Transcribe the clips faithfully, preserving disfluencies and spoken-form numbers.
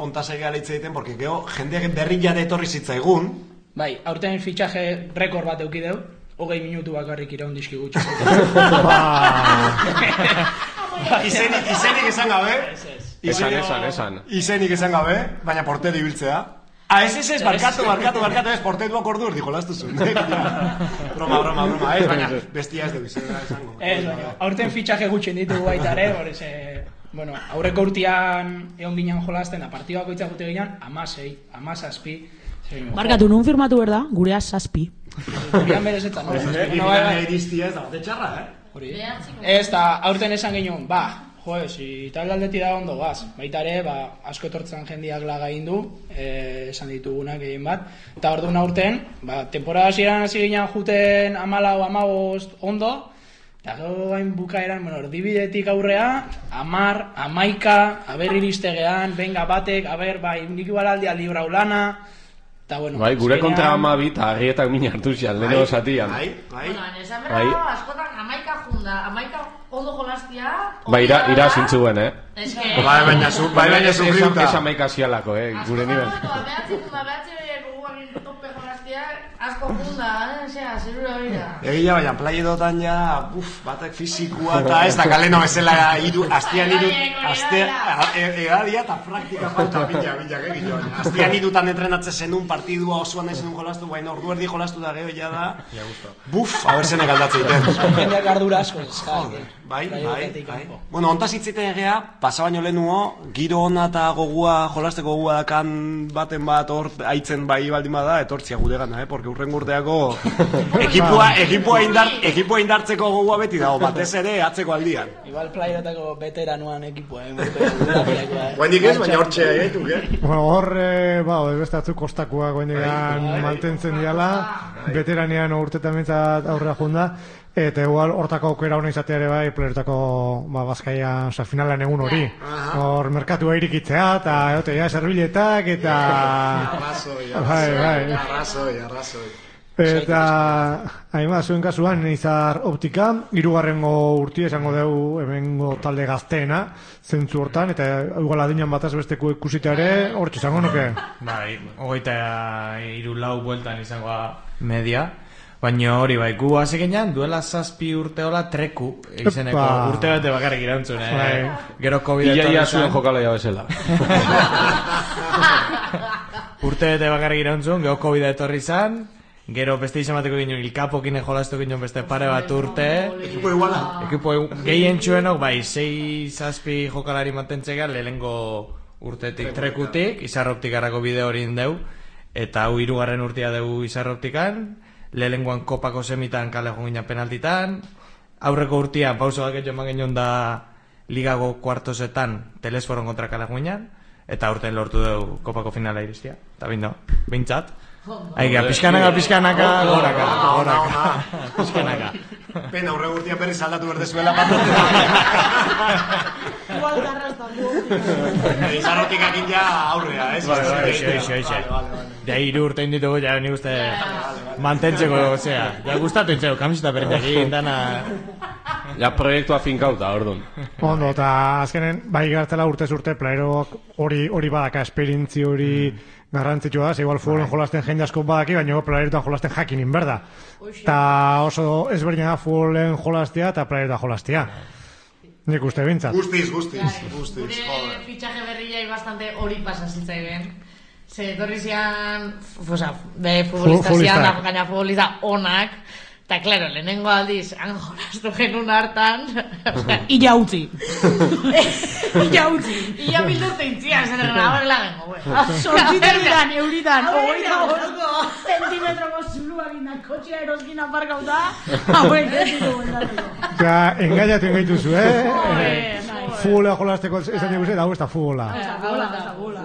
ontasai gara hitz egiten, porque gero jendeak berri jade etorri zitzaigun. Bai, aurten fitxaje rekord bat eukideu, hogei minutu bakarrik iraun dizki gutxi. Izenik, izenik esan gabe. Esan, esan, esan. Izenik esan gabe, baina porteri biltzea. Ah, ez, ez, ez, barkatu, barkatu, barkatu, ez, portetuak ordu urdi jolastu zuen. Broma, broma, broma, ez, baina bestia ez dugu izena esango. Ez, baina, aurten fitxaje gutxen ditugu baita ere, horrez, bueno, aurreko urtean egon ginen jolasten, da partidako itza gute ginen, amasei, amasazpi. Barkatu, nun firmatu berda, gurea zazpi. Gurean berezetan, no? Gurean iristia ez da, bate txarra, eh? Ez, da, aurten esan ginen, ba, jo, si tal aldeti da ondo gaz, baita ere, ba, asko etortzen jendiak laga indu, eh, esan ditugunak egin bat, eta orduan aurten, ba, temporada hasieran hasi ginen juten amalau, amabost ondo, eta gero hain bukaeran, bueno, erdibidetik aurrea, amar, amaika, aber iristegean, benga batek, aber, bai, nik ibalaldia libra ulana, eta bueno, bai, gure kontra amabi, eta harrietak mina hartu zian, leheno osatian. Bai, bai. Bueno, esan berdago, askotan amaika junda, amaika ondo jolastia... Bai, ira, ira zintzuen, eh? Ez que... Bai, baina zu, bai, baina zu kriuta. Ez amaika zialako, eh, gure nivel. Askotan, behatzi junda, behatzi goguak tope jolastia, asko junda, eh? Osea, zerura bera. Egia, baina playedotan ja, buf, batak fizikua, eta ez da kaleno bezala iru, astian iru, egadia eta praktika falta bila, bila, bila, astian irutan entrenatzen zenun partidua osoan ez zenun jolastu, baina ordu erdi jolastu da geho ja da, buf, haber zenek aldatzen duten. Jendeak ardura asko eskak. Bai, bai, bai. Bueno, ontaz hitziten egea, pasa baino lehenuo, giro ona eta gogua, jolasteko gogua dakan baten bat hor aitzen bai baldin bada, etortzia gure gana, eh? Porque urren urteako ekipua, ekipua, indar, ekipua indartzeko gogua beti dago, batez ere atzeko aldian. Igual playerotako veteranuan ekipua, eh? Guendik ez, baina hor txea egaituk, eh? Bueno, hor, ba, beste atzuk kostakoa guendikan mantentzen diala, veteranean urtetan bintzat aurrera junda, eta igual hortako aukera hona izatea ere bai, playerotako ba, bazkaian, oza, finalan egun hori. Hor, merkatua irikitzea, eta egote, ja, serbiletak, eta... Arrazoi, arrazoi, arrazoi, arrazoi. Eta, hainbat, zuen kasuan, Izar Optika, hirugarrengo urtia esango dugu hemengo talde gazteena, zentzu hortan, eta igual adinan bataz besteko ikusita ere, hortxe izango nuke? Bai, hogeita hiru lau bueltan izango media, baina hori bai, gu hasi ginean, duela zazpi urte hola treku, izeneko urte bete bakarrik irantzun, eh? Gero COVID etorri zan. Ia ia zuen jokalaia bezala. Urte bete bakarrik irantzun, gero COVID etorri zan, gero beste izan bateko ginen ilkapokin jolastu ginen beste pare bat urte. Ekipo iguala. Ekipo gehien txuenok, bai, sei zazpi jokalari mantentzea, lehenengo urtetik trekutik, Izar Optikarako bide hori indeu, eta hau hirugarren urtea dugu Izar Optikan, lehenengoan kopako semitan kale jongina penaltitan, aurreko urtean pauso baketxo eman genion da ligago kuartosetan Telesforon kontra kale jonginan, eta aurten lortu dugu kopako finala iristia, eta bindo, bintzat. Aiga, pixkanaka, pixkanaka, goraka, goraka, pixkanaka. Pena, aurre urtea berriz aldatu berdezuela patatzen. Igual garrastan du. Izarrotik akin ja aurrea, ez? Bai, bai, eixo, eixo. De hiru urte inditugu, ja, ni uste mantentzeko, osea, ja gustatu intzeko, kamiseta berriak egin, dana... Ja, proiektua finkauta, orduan. Ondo, eta azkenen, bai gartela urtez urte, playerok hori hori badaka, esperientzi hori garrantzitsua da, igual futbolen jolasten jende asko badaki, baina playeretan jolasten jakinin, berda. Eta oso ezberdina da futbolen jolastia eta playeretan jolastia. Nik uste bintzat. Guztiz, guztiz, guztiz. Gure fitxaje berriai bastante hori pasazitzaiben. Ze etorri zian, oza, be futbolista zian, da gaina futbolista onak, eta, klaro, lehenengo aldiz, han jolastu genuen hartan... Illa utzi. Illa utzi. Illa bildurte intzian, zen erren abarela gengo, güey. Sortziterritan, euritan, ogoita bost zentimetroko zulua gindan, kotxea eroskin aparkauta, hauek ez ditu bueltatuko. Ja, engaiatu engaituzu, eh? Futbola jolasteko esan dugu zen, hau ez da futbola. Ez da futbola, ez da futbola.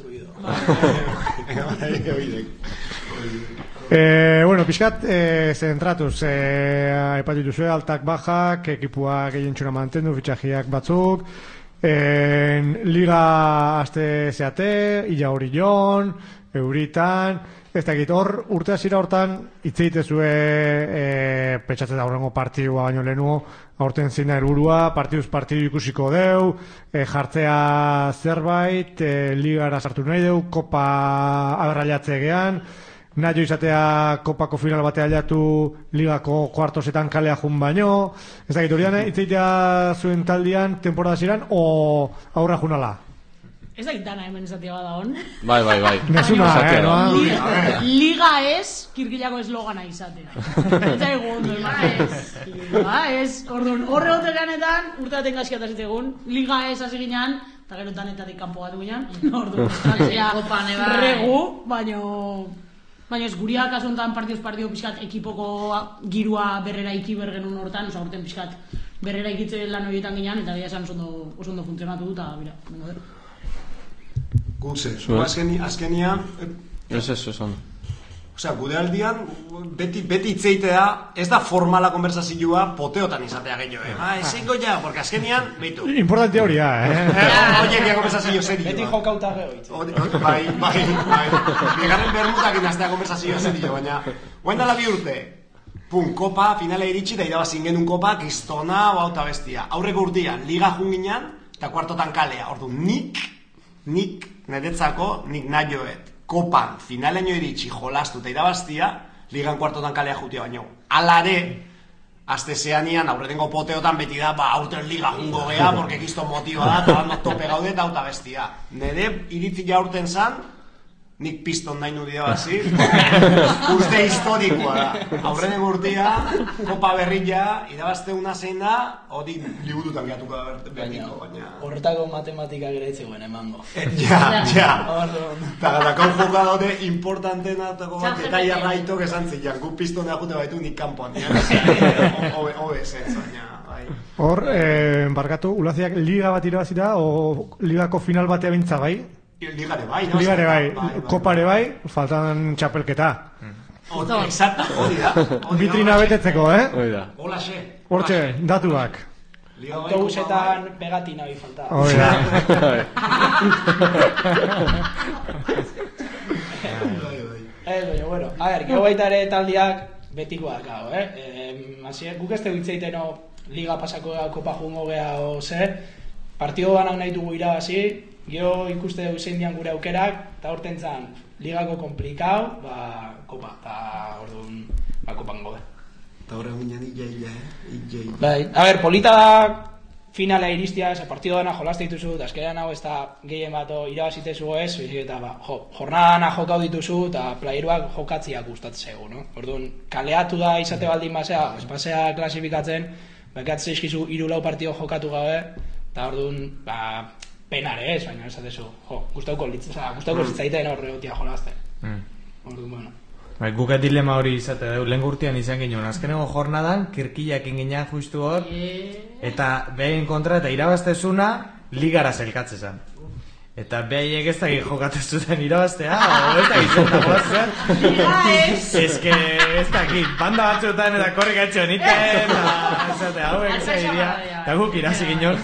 Eh, bueno, pixkat, eh, zentratuz, eh, aipatu duzue, altak bajak, ekipua gehien txuna mantendu, fitxajiak batzuk, En, liga aste zeate, illa hori jon, euritan, ez dakit, hor urte hasiera hortan itzeitezue e, petxatzen da horrengo partidua baino lehenuo, aurten zein da helburua, partiduz partidu ikusiko deu, e, jartzea zerbait, e, ligara sartu nahi deu, kopa aberrailatze gean, nahi izatea kopako final batea jatu ligako kuartosetan kalea jun baino, ez dakit horian itzeitea zuen taldian temporada ziren, o aurra junala? Ez dakit dana hemen izatea bada hon. Bai, bai, bai. Nesuna, eh, no? Liga, liga ez, kirkilako eslogana izatea. Eta egun, liga ez. Liga ez. Orduan, horre hote ganetan, urte baten gaskiataz egun, liga ez hasi ginean, eta gero danetatik kanpo batu ginean, orduan, estratzea, regu, baino... Baina ez guria kasu honetan partiduz partidu pixkat ekipoko girua berrera iki bergenun hortan, oza, horten pixkat berrera ikitzen lan horietan ginean, eta gira esan oso ondo funtzionatu dut, eta bera, bengo der. Gutze, azkenia... Ez ez, esan. Osea, gude aldian, beti, beti itzeitea, ez da formala konversazioa poteotan izatea gehiago, eh? Ah, ezingo ja, porque azkenian, beitu. Importante horia, eh? Oiek ja konversazio serio. Beti jokauta gehoitz. Bai, bai, bai. Bigarren bermutak inaztea konversazio serio, baina... Guain dala bi urte, pum, kopa, finale iritsi, da irabazin genuen kopa, kristona, bauta bestia. Aurreko urtean, liga junginan, eta kuartotan kalea. Ordu, nik, nik, niretzako, nik nahioet. Kopan, finaleño iritsi, jolastu eta irabaztia, ligan kuartotan kalea jutia baino. Alare, azte zeanian, aurretengo poteotan beti da, ba, aurten liga jungo gea, porque kiston motiba da, eta bat tope gaude eta auta bestia. Nere iritzi aurten zan, nik piston nahi nudia bazi, uste historikoa da. Aurrenen urtia, kopa berria, irabazte una zein da, hori liburutan gehatuko da betiko, baina... Horretako matematika gereitzegoen emango. Ja, ja. Eta gatakau joka daude importantena bat, eta jarraitok esan zilean, gu pistonea jute baitu nik kanpoan. Obe zen, baina... Hor, barkatu, ulaziak liga bat irabazita, o ligako final batea bintza bai? Ligare bai, no? Ligare bai, kopare bai, faltan txapelketa. Exacta, hori da. Vitrina betetzeko, eh? Hori da. Hola, xe. Hortxe, datuak. Autobusetan pegatina bi falta. Hori da. Ez, baina, bueno, a ver, geho baita ere taldiak betikoak hau, eh? Guk ez tegu itzeiteno liga pasako kopa jungo geha o ze, partido banak nahi dugu irabazi, gero ikuste dugu zein dian gure aukerak, eta horten zan, ligako komplikau, ba, kopa, eta orduan, ba, kopan gode. Eta horre guinan illa-illa, eh? Illa-illa. Bai, a ver, polita da finala iristia, ze partido dana jolazte dituzu, eta azkenean hau ez da gehien bato irabazitezu ez, eta ba, jo, jornadana jokau dituzu, eta playeruak jokatziak gustatzegu, no? Orduan, kaleatu da izate baldin basea, ez basea klasifikatzen, bakatzea izkizu hiru lau partido jokatu gabe, eta orduan, ba, penare ez, baina esatezu, jo, gustauko litzeza, gustauko zitzaiten horre gotia jolazte. Orduan, bueno. Bai, guket dilema hori izate dugu, lehen gurtian izan ginen, azkeneko jornadan, kirkillak inginean justu hor, eta behin kontra eta irabaztezuna, ligara zelkatzezan. Eta behaiek ez dakik jokatezuten irabaztea, o ez dakik zentagoazen. Ez que ez dakik, banda batzuetan eta korrik atxo niten, eta hauek zaidia, eta guk irazi ginen.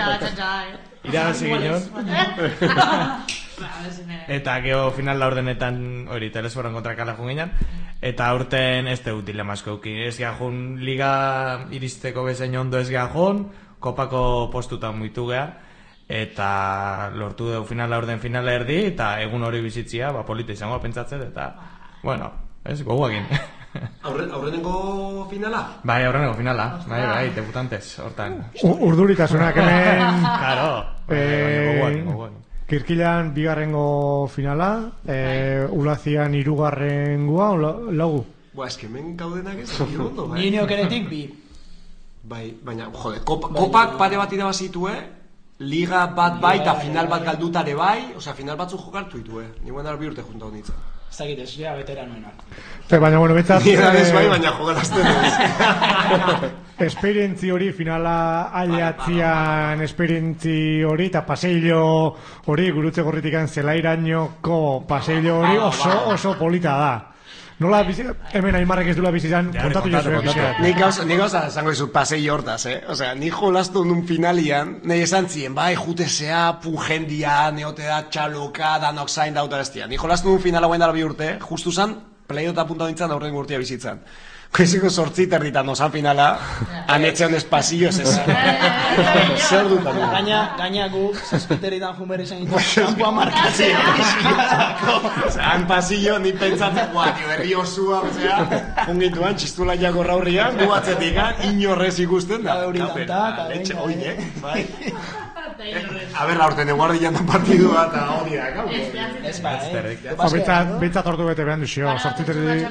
Irazi ginen. Eta geho final laurdenetan hori telesporan kontra kala junginan, eta aurten ez tegut dilema asko euki. Ez gehajun liga iristeko bezain ondo ez gehajun, kopako postutan muitu geha, eta lortu dugu final laurden finala erdi, eta egun hori bizitzia, ba, polita izango pentsatzen, eta, bueno, ez, goguakin. Aurrenengo finala? Bai, aurrenengo finala, bai, bai, debutantes, hortan. Urduritasunak hemen... Karo, goguakin, goguakin. Kirkilan bigarrengo finala, e, ulazian hirugarrengua, lagu? Boa, eske hemen gaudenak ez, egin ondo, bai? Ni neokeretik bi. Bai, baina, jode, kopak pare bat irabazitue, liga bat bai, eta final bat galdutare bai, osea, final batzu jokartu ditu, eh? Ni guendar bi urte junta honitza. Ez dakit, ez ja veteranoenak. Baina, bueno, betzat... Ni ez bai, baina jogarazten ez. Esperientzi hori, finala aliatzian esperientzi hori, eta paseillo hori, gurutze gorritikan zelairainoko paseillo hori oso, oso polita da. Nola bizi, hemen Aimarrek ez dula bizitzan, kontatu jo zuen bizitzan. Nik gauza, nik gauza, esango izut, pasei hortaz, eh? Osea, nik jolastu nun finalian, nahi esan zien, bai, jutesea, punjendia, neotea, txaloka, danok zain dauta bestia. Nik jolastu nun finala guen dara bi urte, justu zan, pleiota punta dintzan, aurren urtea bizitzan. Koiziko sortzit erditan nozan finala, anetxe honez pasillo ez esan. Zer dutan. Gaina, gaina gu, zazpiterritan jumere zen ditu, kanpoa markatzea. Han pasillo, ni pentsatzen, guau, tio, berri osua, osea, jungituan, txistula jako raurrian, gu atzetik, inorrez ikusten da. Letxe, oide, bai. A ber, aurten eguardian da partidua eta hori da, gau. Ez ba, eh? Bintzat ordu bete behan duzio, sortziterri...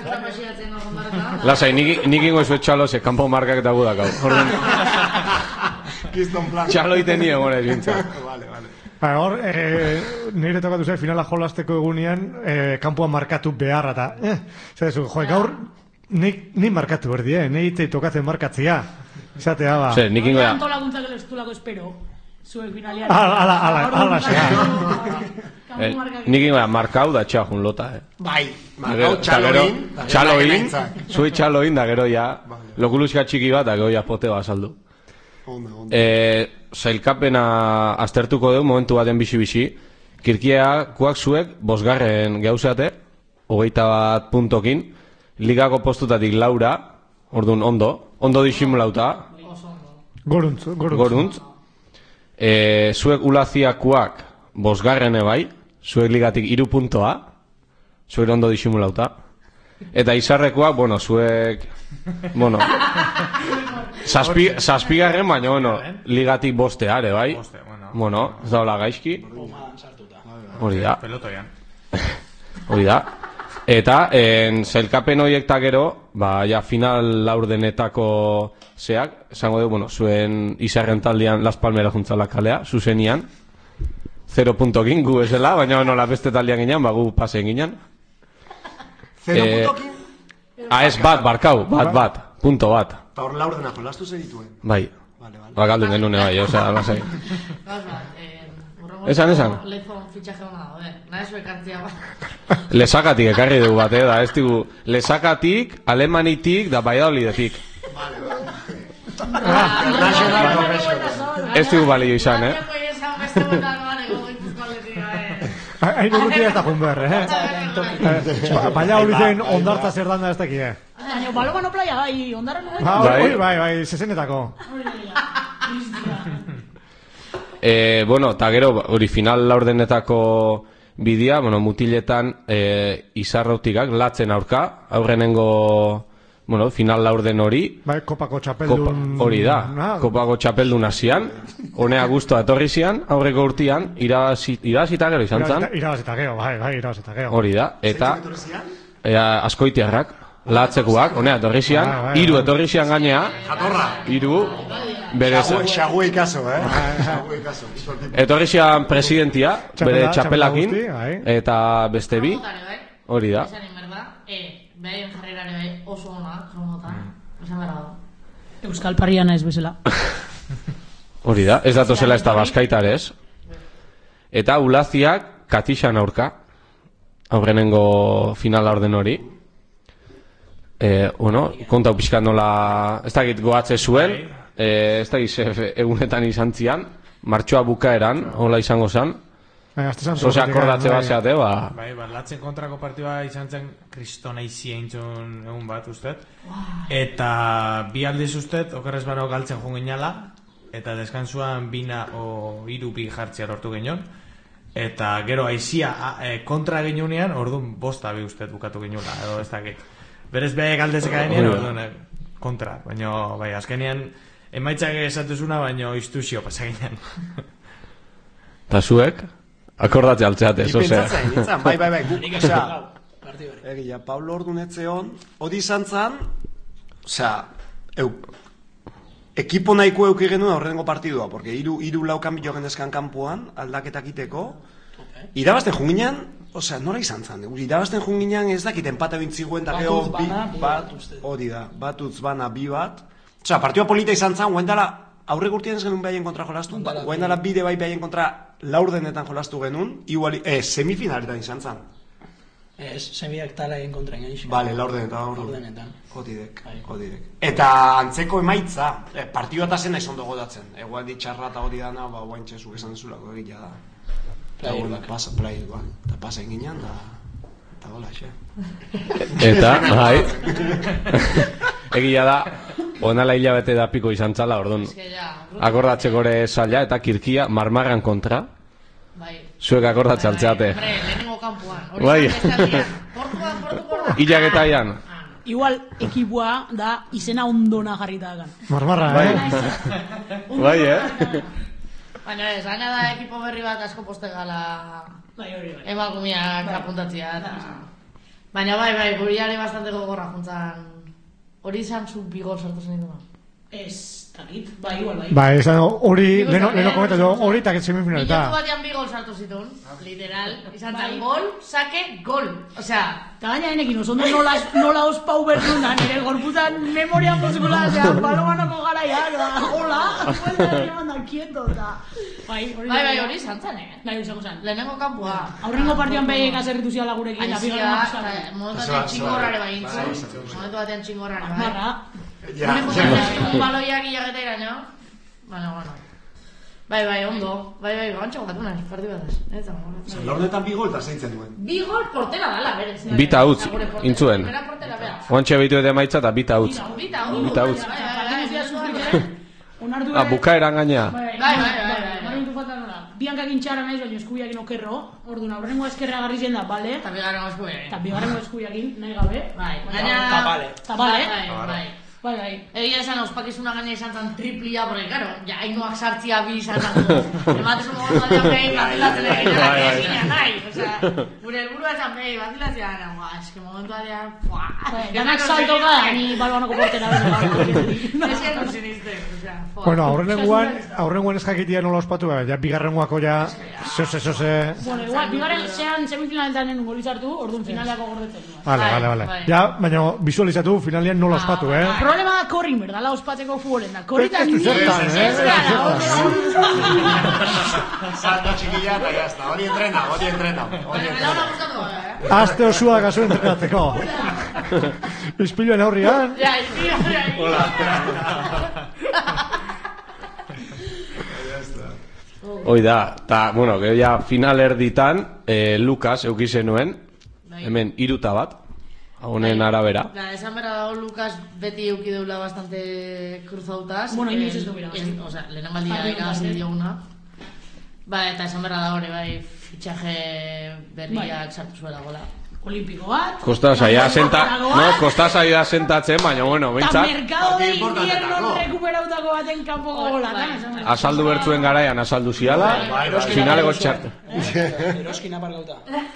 Lasai, nik ingo ezuet txalo, ze kanpo markak eta gudak, hau. Kiston plan. Txalo iten nire, gure, bintza. Vale, vale. Ba, hor, e, nire tokatu zen, finala jolasteko egunean, e, kanpoan markatu beharra, eta, eh, zedezu, joe, gaur, nik, nik markatu berdi, eh, nik te tokatzen markatzia, izatea, ba. Zer, nik ingo da. Antolaguntzak el estulako espero, zuek finalian. Ala, ala, ala, ala, Eh, nik ingo da, markau da txajun lota, eh. Bai, markau txaloin. Txaloin, zui txaloin, da gero ja, lokuluska txiki bat, da gero ja poteo azaldu. Eh, zailkapena aztertuko dugu, momentu baten bizi-bizi, kirkia kuak zuek, bosgarren gauzate, hogeita bat puntokin, ligako postutatik laura, orduan ondo, ondo disimulauta, goruntz, goruntz. goruntz. Eh, zuek ulaziakuak bosgarren ebai, zuek ligatik iru puntoa, zuek ondo disimulauta. Eta izarrekoak, bueno, zuek, bueno, zazpi, zazpigarren, baina, bueno, ligatik bosteare, bai? Bueno, ez daula gaizki. Hori da. Hori da. Eta, en zailkapen horiek ta gero, ba, ja, final laurdenetako zeak, esango dugu, bueno, zuen izarren taldean Las Palmeras juntzala kalea, zuzenian, zero puntokin gu esela, baina, bueno, la beste taldean ginean, ba, gu pasen ginean. Zero puntokin? Ah, ez bat, barkau, bat, bat, punto bat. Eta hor laurdena jolastu zer dituen? Bai. Vale, vale. Ba, galdu genune bai, osea, lasai. Esan, esan. Lezon fitxaje hona dago, eh? Nahi zuek hartzia bat. Lesakatik ekarri dugu bat, eh, da, ez digu, Lesakatik, Alemanitik, da Valladolidetik. Vale, vale. Ez digu balio izan, eh? Hain urrutia ez da junber, eh? Baina hori zen ondartza zer danda ez daki, eh? Baina, balomano playa, bai, ondarra no Bai, bai, bai, zezenetako. Eh, bueno, eta gero, hori final laurdenetako bidea, bueno, mutiletan eh, izarrautikak, latzen aurka, aurrenengo, bueno, final laurden hori. Bai, kopako txapeldun... Kopa, hori da, ah, kopako txapeldun hasian, honea guztua etorri zian, aurreko urtian, irabazita gero izan zan. Irabazita gero, bai, bai, irabazita gero. Hori da, eta eh, askoitiarrak, latzekuak, honea etorri zian, hiru etorri zian gainea, hiru, bere... Xague ikaso, eh? Xague ikaso. Etorri zian presidentia, bere txapelakin, eta beste bi, hori da. Behaien jarrerare bai oso ona, jongotan, esan behar dago. Euskal Parriana ez bezala. Hori da, ez datozela ez da baskaitarez. Eta ulaziak katixan aurka, aurrenengo finala orden hori. Eh, bueno, kontau pixkat nola, ez dakit goatze zuen, eh, ez dakit egunetan izan zian, martxoa bukaeran, hola izango zen. Zose akordatze bat zeate, ba... Bai, ba, latzen kontrako partidua izan zen kristona izi eintzun egun bat, ustet. Eta bi aldiz ustet, okerrez bano galtzen joan ginala, eta deskansuan bina o hiru bi jartzea lortu genion. Eta gero aizia e, kontra genionean, orduan bosta bi ustet bukatu geniola, edo ez dakit. Berez beha galdezeka genien, orduan kontra. Baina, bai, azkenean, emaitzak esatuzuna, baina iztuzio pasaginean. Eta zuek? Akordatze altzeate, ez, osea. Ipentzatzen, bai, bai, bai, guk, osea, egia, Pablo ordu netzeon, hori izan zan, osea, eu, ekipo nahiko euki genuen aurrengo partidua, porque iru, iru laukan bilo gendezkan kanpoan, aldaketak iteko, irabazten junginan, osea, nora izan zan, irabazten junginan ez dakit empate bintziguen, eta geho, bi, bat, hori da, bat utz bana, bi bat, osea, partidua polita izan zan, guendala, aurre gurtien ez genuen behaien kontra jolastu, guendala bide bai behaien kontra laurdenetan jolastu genuen, igual, eh, semifinaletan izan zan. Ez, semiak talaien kontra egin. Bale, laurdenetan, laurdenetan. Otidek, otidek. Eta antzeko emaitza, eh, partidua eta zen naiz ondo godatzen. Egoan ditxarra eta hori dana, ba, guain txezuk esan dezulako egitea da. Eta bueno, pasa, playeruak. Eta pasa eginean, da... Eta hola, xe. Eta, bai. Egia da, onala hilabete da piko izan txala, orduan. Akordatzeko ere zaila, eta kirkia, marmarran kontra. Bai. Zuek akordatzen altzeate. Hombre, lehenengo kampuan. Bai. Portuan, portuan. Ilaketaian. Igual, ekipua da izena ondona jarrita dagan. Marmarra, Bai. eh? Bai, eh? Baina ez, baina da ekipo berri bat asko poste gala Bai, hori, bai. emakumeak apuntatzea. Baina bai, bai, guriare bastante gogorra juntzan. Hori izan zu bigor sartu zen dituna? Ez, takit, bai, igual, bai. Bai, esan hori, leno komentatu, hori eta semifinaleta. Minutu batean bi gol sartu zitun, literal. Izan zen gol, sake, gol. Osea, eta gaina enekin oso ondo nola, nola ospau bertuna, nire gorputan memorian pozikula, osea, balomanoko garaiak, da, hola, buelta ere mandan kieto, eta... Bai, hori bai, bai, hori izan zen, eh? Bai, izango zen. Lehenengo kampua. Aurrengo partioan behiek azerritu ziala gurekin, eta Aizia, bigarren apizan. momentu batean txingorrare bai intzun. Momentu batean txingorrare bai. Marra. Ja, Un baloiak ilageta iraino. Bueno, bueno. Bai, bai, ondo. Bai, bai, gantxo bat, una, parti bat ez. ja. Laurdenetan bi gol eta zeintzen duen. Bi gol portera dala, berez. Bita utz, intzuen. Portera, portera, bera. Oantxe behitu eta maitza eta bita utz. Bita utz. Bita utz. Bai, bai, bai. Onartu Ah, bukaeran gaina. Bai, bai, bai. Momentu falta nola. Biankak intxarra naiz, baina eskubiakin okerro. Orduan, aurrengo eskerra garri zen da, bale? Eta bigarren eskubiakin. Eta bigarrengo eskubiakin, nahi gabe. Bai, baina... Tapale. Tapale. Bai, bai. Bai, bai. Egia esan, ospakizuna gaina izan zen triplia, porque, claro, ja, hainoak sartzia bi izan zen. Ematezu momentu batean behi, batilatzen egin, egin, nahi. Osea, gure helburua esan behi, batilatzea gana, guau, eski momentu batean, fuaa. Danak salto gara, ni balbanoko portera bera. Ez que no siniste, osea, fuaa. Bueno, aurrenengoan, aurrengoan eskakitia nola ospatu, ja, bigarrengoako ja, zose, zose... Bueno, igual, bigarren zean semifinaletan nenun gol izartu, orduan finaleako gordetzen. Vale, vale, vale. Ja, baina visualizatu finalian nola ospatu, eh? Problema da korrin, berdala, ospatzeko futbolen da. Korritan Ez zertan, eh? ez gara, Salto txikilla eta jazta. Hori entrena, hori entrena. Hori entrena. Aste osua gazu entrenatzeko. Ispiluen aurrian. Ja, ja, Hola. Hoi da, eta, bueno, gero ja final erditan, eh, Lukas eukizenuen, hemen iruta bat, honen arabera. Da, esan bera dago Lukas beti euki deula bastante cruzautaz. Bueno, inoiz ez du bera. O sea, lehen amaldia irabazi dioguna. Ba, eta esan bera dago ere, bai, fitxaje berriak sartu zuela gola. Olimpiko bat. Kosta saia senta, no, kosta saia sentatzen, baina bueno, Eta behintzat, merkado de invierno rekuperautako baten kanpoko gola. azaldu bertzuen garaian azaldu ziala, finaleko txart. Eroskin aparkauta.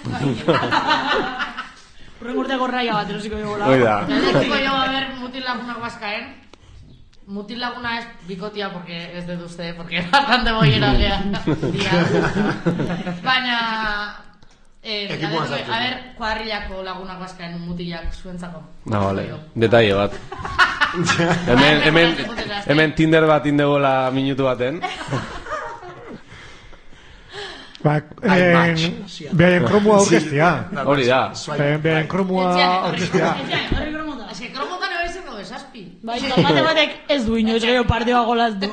Urren urteko raia bat, erosiko dugu gola. Hoi da. Electrico yo a ver mutil lagunak baskaen. Mutil laguna es bicotia porque es de usted, porque es bastante bollera día. Baina... Eh, a, ver, a ver, kuadrillako lagunak baskaen mutilak zuentzako. Na, vale, detalle bat. Hemen, hemen, hemen Tinder bat indegola minutu baten. Ba, behen kromua aurkestia. Hori da. Behen kromua aurkestia. Ez que kromotan eba izango desazpi. Bai, bate batek ez du inoiz gero partioa golaz du.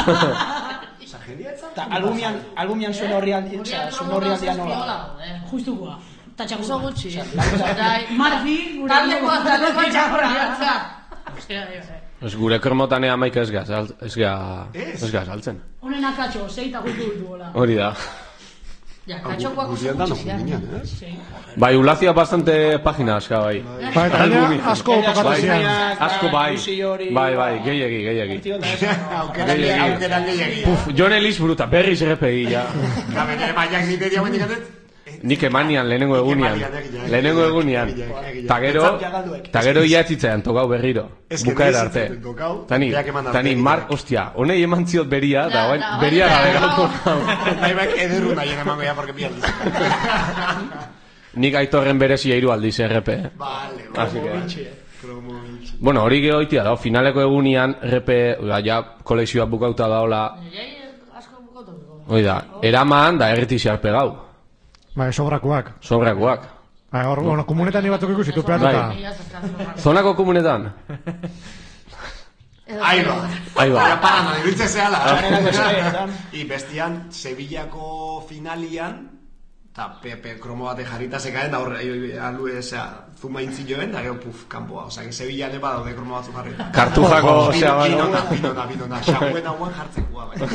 Eta albumian, albumian zuen horri aldi, zuen horri aldia nola. Justukoa. Oso Tatxakuzo. gutxi. Marfi, gure Taldeko, taldeko txakurra. Ez gure kromotan ea maika ez gaz, ez gaz altzen. Honen akatxo, zeita gultu ditu gola. Hori da. Ja, katxokoak oso Guztietan gutxi. ginen, eh? Bai, ulazia bastante pagina aska, bai. Ba, eta gaina asko tokatu Bai, zian. asko bai. Bai, bai, gehiagi, gehiagi. Aukeran gehiagi. Aukeran gehiagi. Puf, Jon Elis bruta, berriz errepegi, ja. Gabe nire maiak nite diago indikatet. Nik emanian lehenengo egunian. Lehenengo egunian. Ta gero, ta gero ia etzitzean, tokau berriro. Bukaera arte. Tani, tani, Mark, ostia, honei eman ziot beria, da guain, beria gabe gauko. Nahi baik ederru nahien emango ya, porque bi aldiz. Nik aitorren berezia hiru aldiz R P. Vale, Así que... kromo bitxi. Bueno, hori gehoitia da, finaleko egunian R P, ja, kolekzioa bukauta daola. Asko bukotu. Hoi da, eraman da erriti xarpe gau. Ba, sobrakoak. Sobrakoak. Hor, bueno, komunetan batzuk ikusitu peatuta. Zonako komunetan? Aiba. Aiba. Ja, para, no, ibiltze zehala. Garenako eskaietan. I bestian, Sevillako finalian, eta Pepe kromo bate jarrita zekaen, da horre, alu ezea, zuma intziloen, da gero, puf, kanpoa. Osa, Sevillan eba daude kromo batzu jarrita. Kartujako, osea, bai. Binona, binona, binona. Xaguen hauen jartzekoa, bai.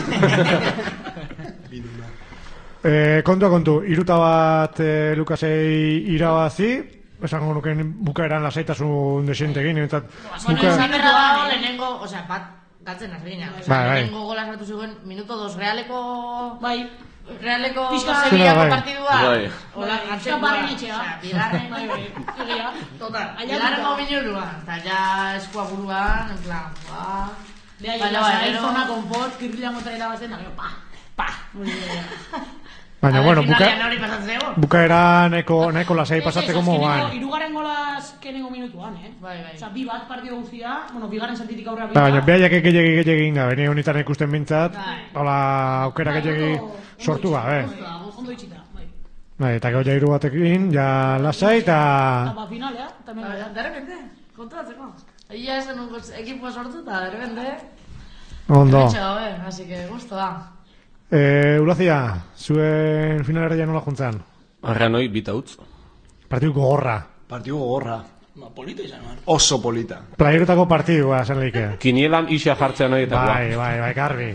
Binona. Eh, kontua kontu, iruta bat eh, Lukasei irabazi, esango nuken bukaeran lasaitasun desientekin, entzat... Bueno, esan berra dago lehenengo, osea, bat galtzen azgina. Osea, Bai, bai. lehenengo gola sartu zuen minuto dos, realeko... Bai. Realeko Pixka- Sevillako Bai. partidua. Bai. Hola, Pixka galtzen barren etxea. Osea, bigarren... Bai, bai. Egia. Total, Allá bigarrengo puta. minutuan. Eta ja eskua buruan, en plan, ba... Beha, Baina, ja, bai, ahí gero- zona konfort, kirrila motera irabazten, da gero, pa, pa. Muy bien. Baina, A ver, bueno, finalean buka, hori pasatzen egon. bukaera nahiko, nahiko lasai pasatzeko moduan. Irugarren golaz kenengo minutuan, eh? Bai, bai. Osa, bi bat partido guztia, bueno, bigarren zatitik aurrera Ba, baina, behaiak egilegi egilegi inga, bene honetan ikusten bintzat, Bai. hola, aukera egilegi sortu gabe. Ondo itxita, bai. Bai, eta gero jairu batekin, ja lasai, eta... Eta ba finalea, tamen Ba, De repente, konturatzeko. Egia esan un ekipoa sortu eta de repente... Ondo. Hementxe gabe, así que gusto da. Eh, Ulazia, zuen finalera nola juntzan? Arra noi, bita utz. Partidu gogorra. Partidu gogorra. Ba, polita izan, mar. Oso polita. Playerotako partidua, esan leike. Kinielan isa jartzea noi eta Bai, bai, bai, garbi.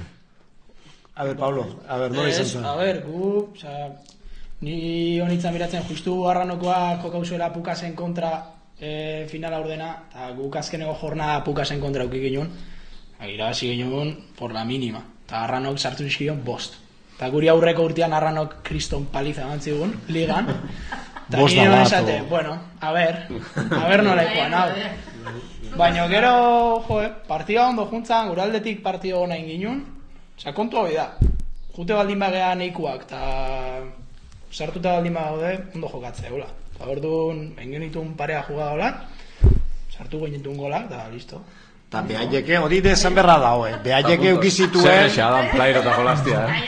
A ver, Pablo, a ver, nola izan Ez, zen. a ber, gu, oza, ni honitza miratzen justu arranokoa jokauzuela Pukasen kontra e, finala ordena, eta guk azkeneko jornada Pukasen kontra aukik ginen, irabazi ginen por la mínima, eta arranok sartu nizkion bost. Eta guri aurreko urtean arranok kriston paliza eman zigun, ligan, eta Bost nire da bat, esate, o. bueno, a ber, a ber nola ikuan, hau. Baina gero, joe, partida ondo juntzan, gure aldetik partida gona ingin Osa, kontu hori da. Jute baldin bagea neikuak, eta sartuta baldin bagaude, ondo jokatzea, hola. Eta orduan, engin ditun parea jugada hola, sartu ginen golak, eta listo. Eta behaieke, hori de esan berra dago, eh? Behaieke Zer eukizituen... esa dan plairo eta jolaztia, eh?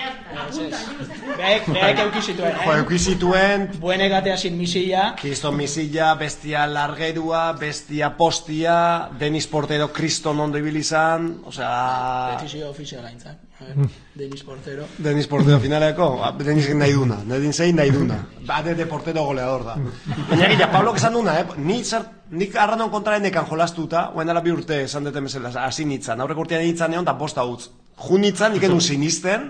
Behaek, behaek eukizituen, Jo, eh? eukizituen... Buenek atea sin misilla, Kriston misilla, bestia largerua, bestia postia, Denis Portero kriston ondo ibili izan, osea... decizio ofiziala intzak. A ver, Denis Portero. Denis Portero finaleko, Denis nahi duna, Denis egin nahi duna. Bade de Portero goleador da. Baina gila, Pablo esan duna, eh? Ni zart, nik arranon kontra enekan jolastuta, oen dela bi urte esan deten bezala, hasi nitzan, aurreko urtean nitzan egon, da bosta utz. Jun nitzan, iken un sinisten,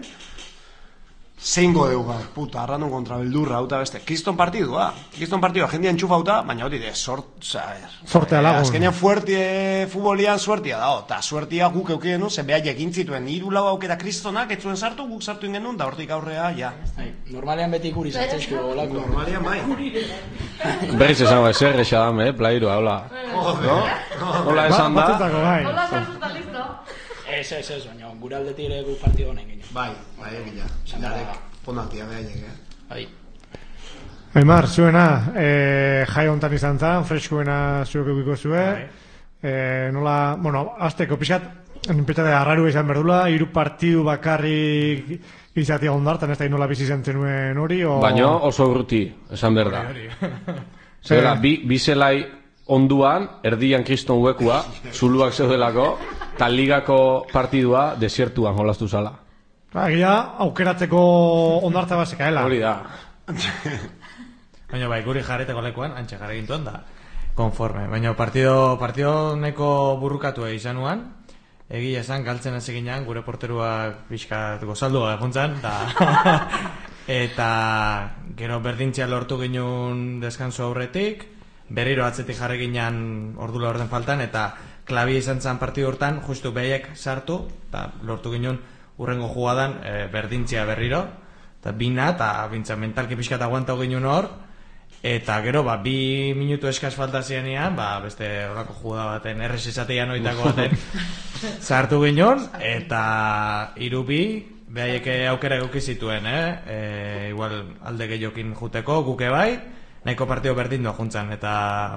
zein godeuga, puta, arranon kontra beldurra, hauta beste. Kriston partidua, kriston partidua, jendia entxufauta, baina hori de, sort, zaher. Sortea lagun. Azkenean fuertie, futbolian suertia da, eta suertia guk eukien nu, zen behaiek intzituen, hiru lau aukera kristonak, ez zuen sartu, guk sartu ingenun, da hortik aurrea, ja. Ai, normalean beti guri zartzezko golako. Normalia mai. Berriz esango, zer esa dame, eh? Plairua, hola. No? Hola esan da. Batzutako, bai. Hola, sartuta listo. Ez, ez, ez, baina gure aldetik ere gu partido honen ginen. Bai, bai, egila. Zanarek, ponaltia behaiek, eh? Bai. Aimar, zuena, eh, jai hontan izan zan, freskoena zuek eukiko zue. Eh, nola, bueno, azteko pixat, ninpetate arraru izan berdula, hiru partidu bakarrik izatea ondartan, ez da nola bizi izan zenuen hori, o... Baina oso urruti, esan behar da. Zela, bi, bi zelai onduan, erdian kriston huekua, zuluak zeudelako, eta ligako partidua desiertuan jolastu zala. Agia, aukeratzeko ondartza bat zekaela. Hori da. Baina bai, guri jarreteko lekuan, antxe jarri gintuen da, konforme. Baina partido, partido neko burrukatu izanuan, egia esan galtzen hasi ginean, gure porteruak pixkat gozaldua eguntzan, da... eta gero berdintzia lortu ginen deskanso aurretik, berriro atzetik jarri ginean ordula orden faltan, eta klabi izan zen partidu hortan, justu behiek sartu, eta lortu ginen urrengo jugadan e, berdintzia berriro, eta bina, eta bintza mentalki pixkat aguantau ginen hor, eta gero, ba, bi minutu eskaz falta zianean, ba, beste horako jugada baten, errez esatean oitako baten, sartu ginen, eta irubi, behaieke aukera eguki zituen, eh? E, igual alde gehiokin juteko, guke bai, nahiko partio berdin doa juntzan, eta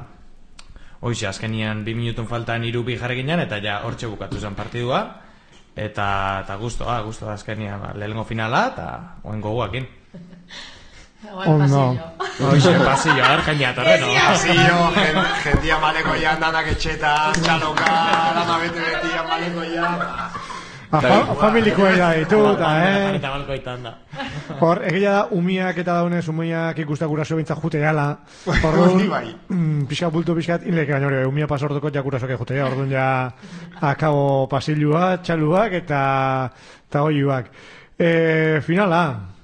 hoxe, azkenian bi minutun faltan irubi jarri ginen, eta ja hortxe bukatu zen partidua, eta, eta guztoa, guztoa azkenian, ba, lehengo finala, eta oen goguakin. Ondo. Oixe, pasillo, a ver, jendia torreno. Pasillo, jendia maleko jan, danak etxetan, txaloka, dama bete betian maleko jan. Familikoa da ditu, eta, eh? Eta balkoitan da. Hor, egia da, umiak eta daunez, umiak ikustak guraso bintzak jute gala. Orduan, pixka bultu pixkat, inleke baina hori, umia pasortuko ja gurasoak jute gala. Orduan ja, akabo pasilua, txaluak eta eta oiuak. E, finala,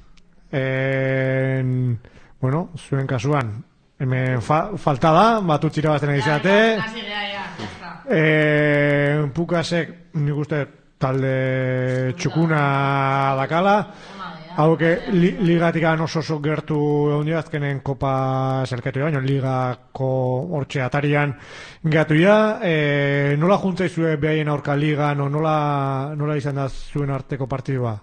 e, bueno, zuen kasuan, hemen fa, falta da, bat utxira bazten egizate. E, Pukasek, nik uste, talde txukuna dakala, hauke li, ligatik oso oso gertu egon dira, azkenen kopa zelketu baina ligako hortxe atarian gatu ja, e, nola juntzaizue behaien aurka ligan, o nola, nola izan da zuen arteko partidua?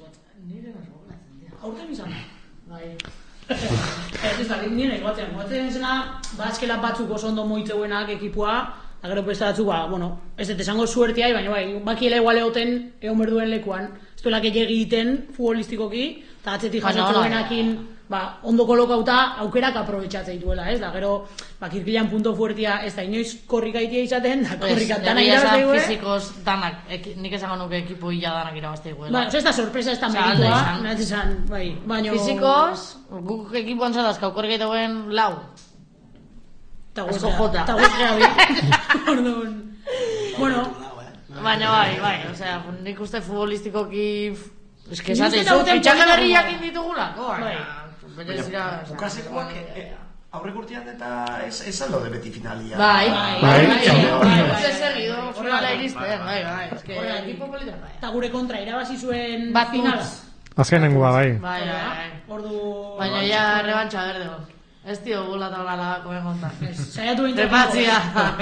Aurten izan da, bai. Ez da, nire egotzen, egotzen zena, bazkela batzuk oso ondo moitzeuenak ekipua, eta gero beste batzuk, ba, bueno, ez dut esango suertia, baina bai, bakiela igual egoten egon berduen lekuan, ez duela gehiagi egiten futbolistikoki, eta atzetik jasatzuenakin, ba, ondo kolokauta aukerak aprobetxatzea dituela, ez da, gero, ba, kirkilan punto fuertia, ez da, inoiz korrikaitia izaten, da, korrikat dana irabazte dugu, fizikoz danak, nik esango nuke ekipo hila danak irabazte dugu. Ba, ez da sorpresa, ez da meritua, nahez esan, bai, baina... Fizikoz, guk ekipoan zadazkau korrikaituen lau. Asko jota. Eta guztia bi. Orduan. Bueno. Baina bai, bai. Osea, nik uste futbolistikoki... Ez que esate, zu, fitxaje berri jakin ditugulako. Baina, Bukasekoak aurrek urtean eta ez aldo de beti finalia. Bai, bai. Ez seguido, finala iristen, bai, bai. Ez que, ekipo polita, bai. Eta gure kontra, irabazi zuen bat finala. Azkenengua, bai. Bai, bai. Ordu... Baina ja, rebantxa berdego. Ez tio gula eta blala komen konta. Saiatu bintzen. Repatzia.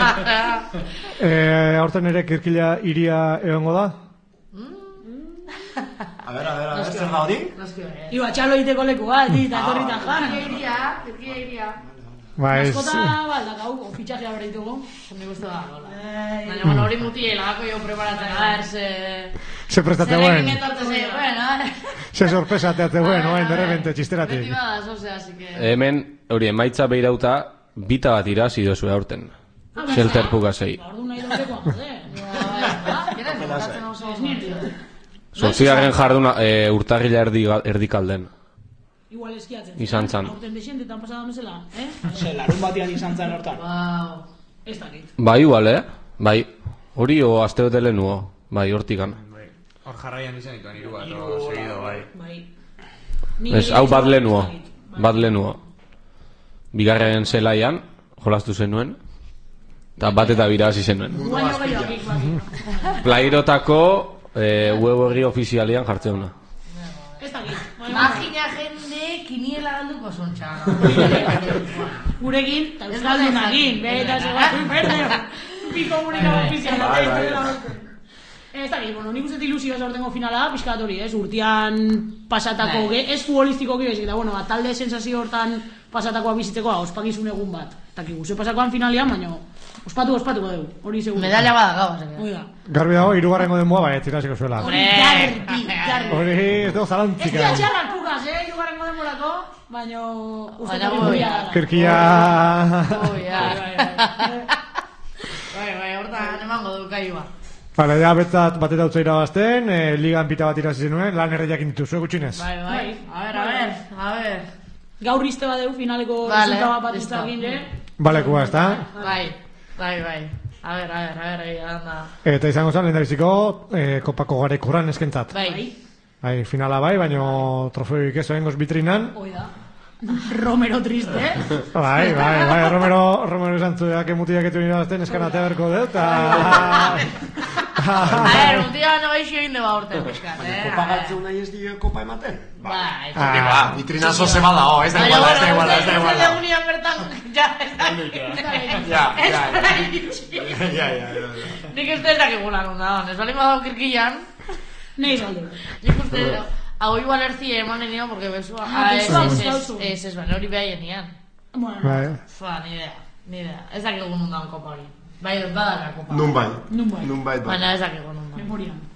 Horten ere kirkila iria egongo da? A ver, a ver, a ver, zer da hori? Iba, txalo egiteko leku bat, eta etorritan jan. Kirkia iria, kirkia iria. Maskota baldak hau, fitxajea bera ditugu. Nik uste da, hola. Baina, bueno, hori mutiela, lagako jo preparatzen, a ver, se... Se prestate buen. Zerekin entorte zei, bueno, Se sorpresa teate buen, oain, de repente, txisteratik. Beti badaz, osea, así que... Hemen, hori, emaitza behirauta, bita bat irazi dozu aurten. Shelter Pukasei. Ordu nahi duteko, jode. Zortzigarren jarduna urtarrila erdikalden. Igual eskiatzen. Izan zan. Horten desientetan pasadan bezala, eh? Ze, larun batian izan zan hortan. Wow. Ez dakit. Bai, igual, eh? Bai, hori o azte bete lehenuo, bai, hortikan. Hor jarraian izan ituan iru bat, o seguido, bai. Bai. Ez, hau bat lehenuo, bat lehenuo. Bigarren zelaian, jolastu zenuen, eta bat eta birazi zenuen. Guaino gehiagik, Plairotako web horri ofizialian jartzeuna. ez dakit. Magina jende kiniela galduko zontxa. Gurekin, eta euskaldunakin, eta zegoen, berde, bi komunikaba ofiziala. Ez dakit, bueno, nik uste ilusioa zaurtengo finala, pixkat hori, ez, urtean pasatako, ez futbolistikoki bezik, eta, bueno, talde sensazio hortan pasatakoa bizitzeko, ospakizun egun bat. Eta kigu, ze pasakoan finalian, baina ospatu, ospatuko dugu, hori seguro. Medalla badakau, Oiga. Garbi dago, irugarrengo denboa, bai, tirasiko zuela. Hori, garbi, garbi. Hori, ez dugu Ez zalantzika. dira txarrak pukaz, eh, irugarrengo denborako, baina... Baina boia. Kirkia... Bai, bai, hortan emango du kaiua. Bale, ja, betzat bateta utza irabazten, eh, ligan pita bat irazi zenuen, lan erreiakin dituzue gutxinez. Bai, bai, a ver, a ver, a ver. Gaur izte badeu finaleko Vale, resultaba bat listo. iztagin, eh? Balekua, ez da? Bai, bai, bai. A ver, a ver, a ver, ahí anda. Eta izango zen, lehen da biziko, eh, kopako garek urran eskentzat. Bai. Bai, finala bai, baino trofeoik ez oengoz bitrinan. Oida. Romero triste, eh? Bai, bai, bai, Romero, Romero esan zueak emutiak etu irabazten eskanatea berko dut, eta... A ver, un tio no eixo inde ba urte pixkat, eh? Kopa galtzeu nahi ez dio kopa ematen? Bai. Ah, Vitrinazo ze bada, oh, ez da iguala, ez da iguala, ez da iguala. Baina, unian bertan, ja, ez da Ja, ja, ja. Ja, ja, ja. Nik uste ez dakigula nuna, ez bali badao kirkilan, Nei saldu. nik uste, hau igual erzie eman enio, porque besua, Ah, ah, ez, besua, ez, besua ez, zu. ez, ez, baina hori behaien nian. Bueno, bai. Fua, ni idea, ni idea, ez dakigu nundan kopa hori. Bai, dut badaka kopa. Nun bai. Nun bai. Nun bai. Baina ez dakigu nundan. memorian.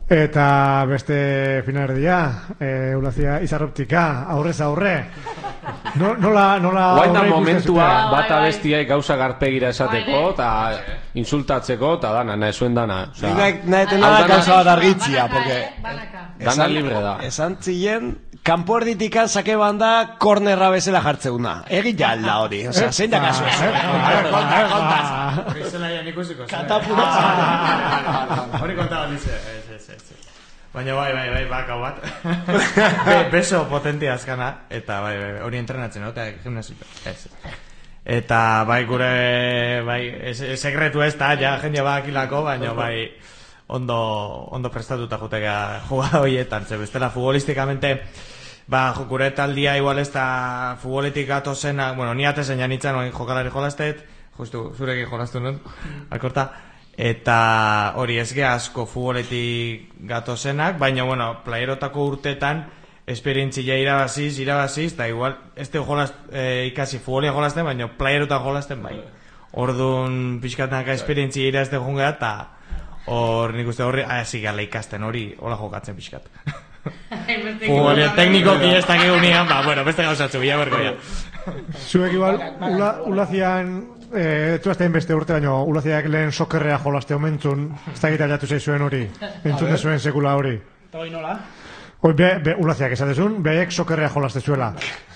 Eta beste finalerdia, e, Ulazia Izarroptika, aurrez aurre. No, nola, nola Guain da aurre momentua ikusten bata bestiai gauza garpegira esateko, eta insultatzeko, eta dana, nahi zuen dana. Nik nahi tena gauza bat argitzia, porque... Dana libre da. Esan ziren, kanpo erditikan sake banda kornerra bezala jartzeuna. Egin jalda hori, osea, zein da kasu ez? Konta, konta. Hori zela ja ikusiko. Katapulta. Hori konta bat dize. Baina bai, bai, bai, bakau bat. Be, beso potentia azkana, eta bai, bai, hori entrenatzen, eta gimnasio. Ez. Eta bai, gure, bai, sekretu ez da, ja, jendea bakilako, baina bai, ondo, ondo prestatuta jutega jugada horietan, ze bestela futbolistikamente, ba, gure taldia igual ez da futboletik gato zena, bueno, ni atezen janitzen, oin jokalari jolastet, justu, zurekin jolastu nun, alkorta, eta hori ez ge asko futboletik gato zenak, baina, bueno, playerotako urtetan, esperientzia irabaziz, irabaziz, eta igual, ez te jolast, eh, ikasi futbolia jolasten, baina playerotan jolasten, bai. Orduan, pixkatenaka esperientzia irazte jungea, eta hor nik uste horri, hasi gala ikasten hori, hola jokatzen pixkat. Futbolia teknikoki ez dakik unian, ba, bueno, beste gauzatzu, bila berko ya. Zuek igual, ula, ulazian, eh, tuaztein beste urte, baina ulaziak lehen sokerrea jolaste omentzun, ez dakit aldatu zaizuen hori, entzun zuen sekula hori. Eta hoi nola? Hoi, be, be, ulaziak esatezun, behaiek sokerrea jolaste zuela.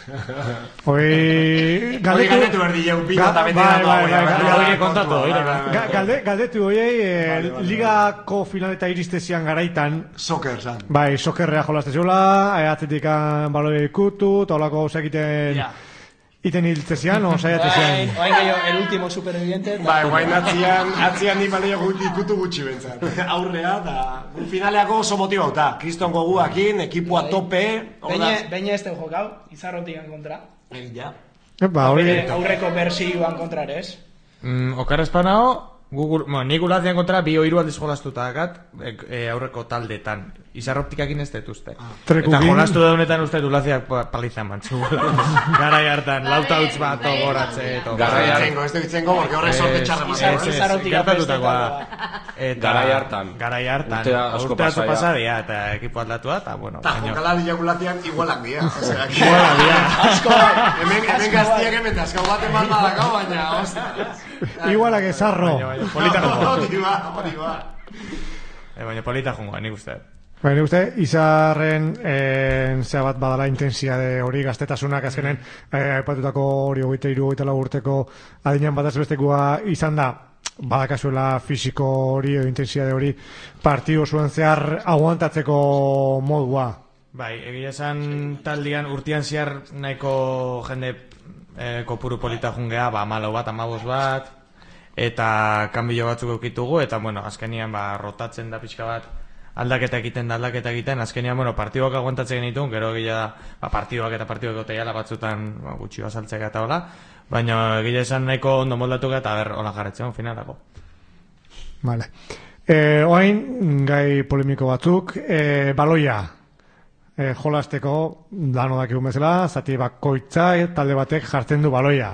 Hoi... Hori galdetu berdi jau pino eta beti bai, bai, bai, Hori kontatu, Galde, galdetu hoiei, eh, ligako finaleta iristezian garaitan, Soker, zan. bai, sokerrea jolaste zuela, eh, atzetikan baloi ikutu, eta holako segiten... Iten hiltzezian, o saiatezian? Bai, gehiago, el último superviviente. Bai, guain atzian, atzian ni balio ikutu gutxi bentzat. Aurrea, eta finaleako oso motibauta. Kriston goguakin, ekipua tope. Beine ez den jokau, Izarrotikan kontra. Ja. Ba, hori... Aurreko bersioan kontra ere ez? Okar espanao, Google, bueno, nik ulazian kontra bi hiru aldiz jolastuta dakat, e, e, aurreko taldetan. Izarroptikakin ez detuzte. Ah. Eta jolastu da honetan uste ulaziak palizan mantzu. Garai hartan, lauta utz bat ogoratze. Garai hartan, ez ditzengo, porque horrek sorte txarra mazen. Izarrotika gertatutakoa. Garai hartan. Garai hartan. Urte asko pasadia, eta ekipo aldatua, eta bueno. Ta jokala diagulatian igualak dira. Igualak dira. Asko! Hemen gaztiak hemen askau bat eman badakau, baina, ostras. Igualak ezarro. Polita jongoa. Hori ba, hori ba. Baina polita jongoa, nik uste. Baina uste, Izarren eh, zea bat badala intensia de hori gaztetasunak azkenen eh, aipatutako hori hogeita hiru hogeita lau urteko adinean bataz bestekua izan da badakazuela fisiko hori edo intensia de hori partio zuen zehar aguantatzeko modua. Bai, egia esan taldian urtian zehar nahiko jende eh, kopuru polita jungea, ba, malo bat, amabos bat, eta kanbilo batzuk eukitugu, eta bueno, azkenian ba, rotatzen da pixka bat, aldaketa egiten da aldaketa egiten, azkenean, bueno, partiduak aguantatzen genitun, gero egia da, ba, partiduak eta partiduak goteiala batzutan ba, gutxi bazaltzeka eta hola, baina egia esan nahiko ondo moldatu eta ber, hola jarretzen, finalako. Vale. Eh, oain, gai polemiko batzuk, eh, baloia, eh, jolasteko, dano dakigun bezala, zati bakoitza, talde batek jartzen du baloia.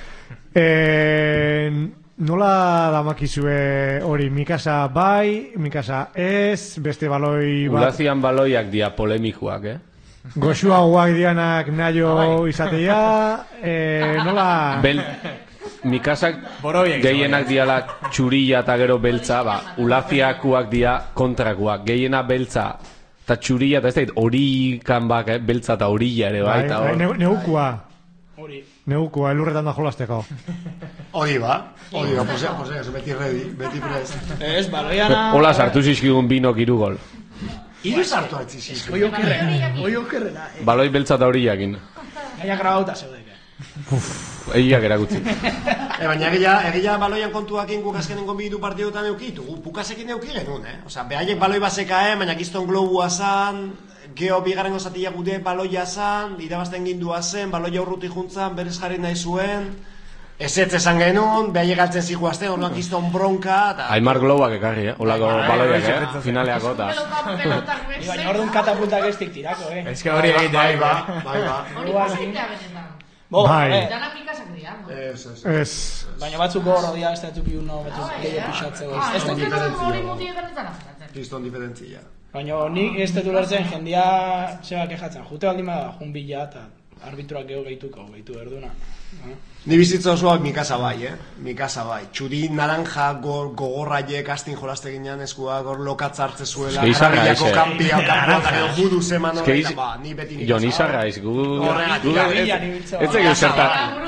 Eh, Nola damakizue hori, Mikasa bai, Mikasa ez, beste baloi bat... Ulazian baloiak dia polemikoak, eh? Goxua guak dianak naio izatea, eh, nola... Bel... Mikasak gehienak diala txurilla eta gero beltza, ba, Ulaziakuak dia kontrakuak, gehiena beltza eta txurilla eta ez da, hori kanbak, eh? Beltza eta horilla ere, bai, eta hor... Ne, neukua. Hori. Neukua, elurretan da jolasteko. Hori ba, hori ba, posea, posea, beti ready, beti prest. Ez, baloiana... Hola sartu zizkigun binok iru gol. Iru sartu haitzi zizkigun. Oi okerrena, oi okerrena. Baloi beltza eta horillakin. Gaia grabauta zeudeke. Egiak erakutzi. E, baina egia, egia baloian kontuakin guk azkenen gonbiditu partidutan eukitu, gu pukasekin euki genuen, eh? Osa, behaiek baloi baseka, eh? Baina kiston globua zan, geho bigarren osatia gute baloia zan, irabazten gindua zen, baloia urruti juntzan, berez jarri nahi zuen, ez ez esan genuen, behaiek galtzen zikuazte, orduan kiston bronka, eta... Aimar globak ekarri, eh? Olako baloiak, eh? Finaleako, eta... Baina orduan katapultak ez tirako, eh? Ez que hori egin bai, ba, bai, ba. Hori posiblea benetan. Bo, Bai. eh. Dana Mikasak dira, no? Ez, ez. Ez. Baina batzuk gorro dira, ez da tupi uno, batzuk gehiago pixatzeko, ez da Ah, tupi. hori motietan ez da nazkatzen. Kriston diferentzia. Baina nik ez dut ulertzen jendia zeba kejatzen. Jute baldin bada, jun bila eta arbitruak geho gehituko, gehitu erduna. Ni bizitza osoak Mikasa bai, eh? Mikasa bai. Txuri naranja gogorraiek astin jolaste ginean eskua gor lokatza hartze zuela. Garrillako kanpia, kanpia, judu zeman hori, eta ba, ni beti Mikasa. Jon izarra iz, gu... Etzek hau zerta...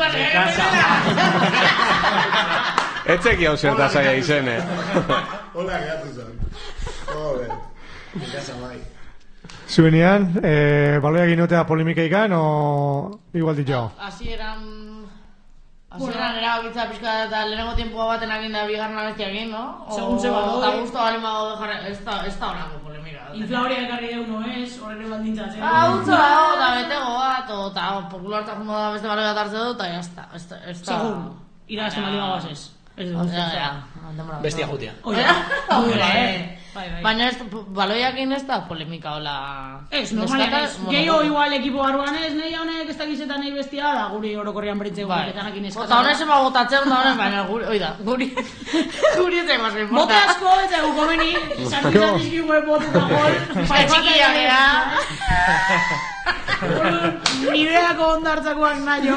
Etzek hau zerta zaila izen, eh? Hola, gehatu zen. Joder, Mikasa bai. Zuenean, eh, baloia ginotea polemika ikan, o igual dit jo? Asi eran... Asi eran erabakitza pixka eta lehenengo tiempoa baten agin da bigarren abestia egin, no? Segun ze baloi. Eta gusto bali mago dejar, ez da horako polemika. Inflauria ekarri deu no ez, horren baldintzatzen. Ah, utzo dago, eta betego bat, eta popularta jungo da beste baloi bat hartze du, eta jazta. Segun, irazten bali magoaz ez. Ez du. Bestia jutia. Baina baloiakin ez da polemika hola... Ez, normalen ez. Gehiago igual ekipo barruan ez, nahi honek ez da gizetan nahi bestia da, guri orokorrian beritzeko betanakin eskazan. Eta honen zema botatzen da honen, baina guri, oida, guri... Guri ez egos importa. Bote asko eta guko beni, sartitzan dizkigu botu da gol. Patxikia gara. Nideako ondartzakoak nahi jo.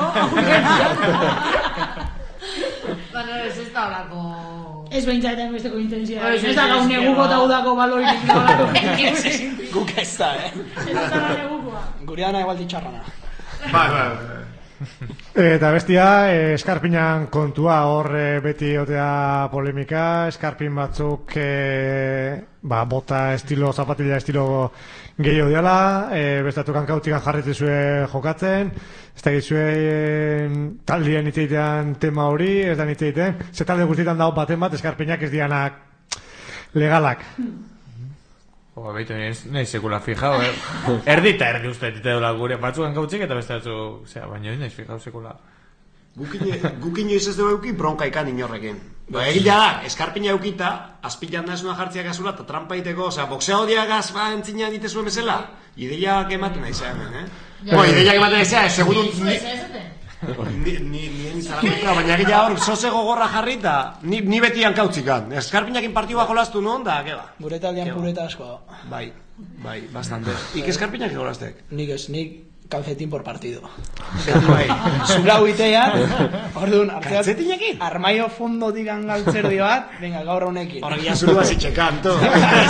Baina ez ez da horako... Ez behintzaitan besteko intensia. Ez da gau neguko eta udako baloirik nolako. Guk ez da, eh? Ez da negukoa. Gureana igual ditxarrana. Bai, bai, Eta bestia, eh, eskarpinan kontua hor eh, beti otea polemika, eskarpin batzuk eh, ba, bota estilo, zapatilla estilo gehiago diala, eh, bestatu kankautikan jarretzizue jokatzen, ez da gizuen taldien itzeitean tema hori, ez da itzeiten, ze talde guztietan dago baten bat, eskarpinak ez dianak legalak. Oa, behitu, nahi sekula fijau, eh? Erdi eta erdi uste dite dola gure, batzukan gautzik eta beste batzu, zera, baina nahi fijau sekula. Gukin joiz ez dugu euki bronka ikan inorrekin. Egila da, eskarpina eukita, azpilan da esuna jartzia gazula, eta trampa iteko, osea, boxeo diagaz ba entzina ditezuen bezala, ideiak ematen nahi zean, eh? Bo, ideiak ematen nahi zean, segundu... Ni ni zaragoza, baina egila hor, soze gogorra jarrita, ni beti hankautzikan. Eskarpinakin partiua jolastu non da, keba? Gure taldean pureta asko. Bai, bai, bastante. Ik eskarpinak jolastek? Nik ez, nik calcetín por partido. Bai, zura huitean, orduan, calcetinekin? Armaio fondo digan galtzerdi bat, venga, gaur honekin. Horregia zuru bazitxekan, to.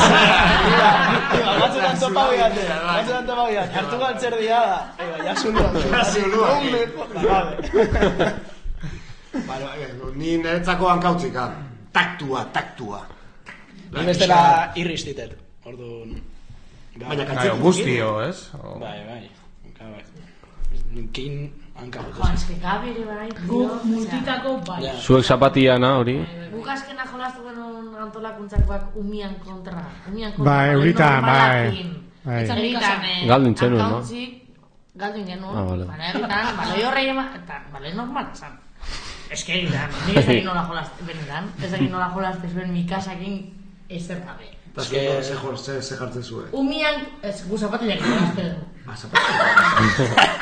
Batzutan topa biate, batzutan topa biate, hartu galtzerdia da. Ega, ya zulu. Ni niretzako hankautzika. Taktua, taktua. Ni bestela irristitet, orduan. Baina kaltzetik guztio, ez? Bai, bai. Kin hanka Jo, ez que kabire bai. Guk multitako bai. Zuek zapatiana hori? Guk azkena jolastu genuen antolakuntzakoak umian kontra. Umian kontra. Bai, euritan, bai. Euritan, Galdin txenuen, no? Galdin genuen. Ah, vale. Baina euritan, baloi horrei ema... Eta, baloi normal, zan. Ez que euritan, nik ez egin nola jolazte, benetan. Ez egin nola jolazte zuen mikasakin ezer gabe. Eta ze jartzen zuen? Umian, ez, gu zapatileak jolazte dugu. Ah, zapatileak.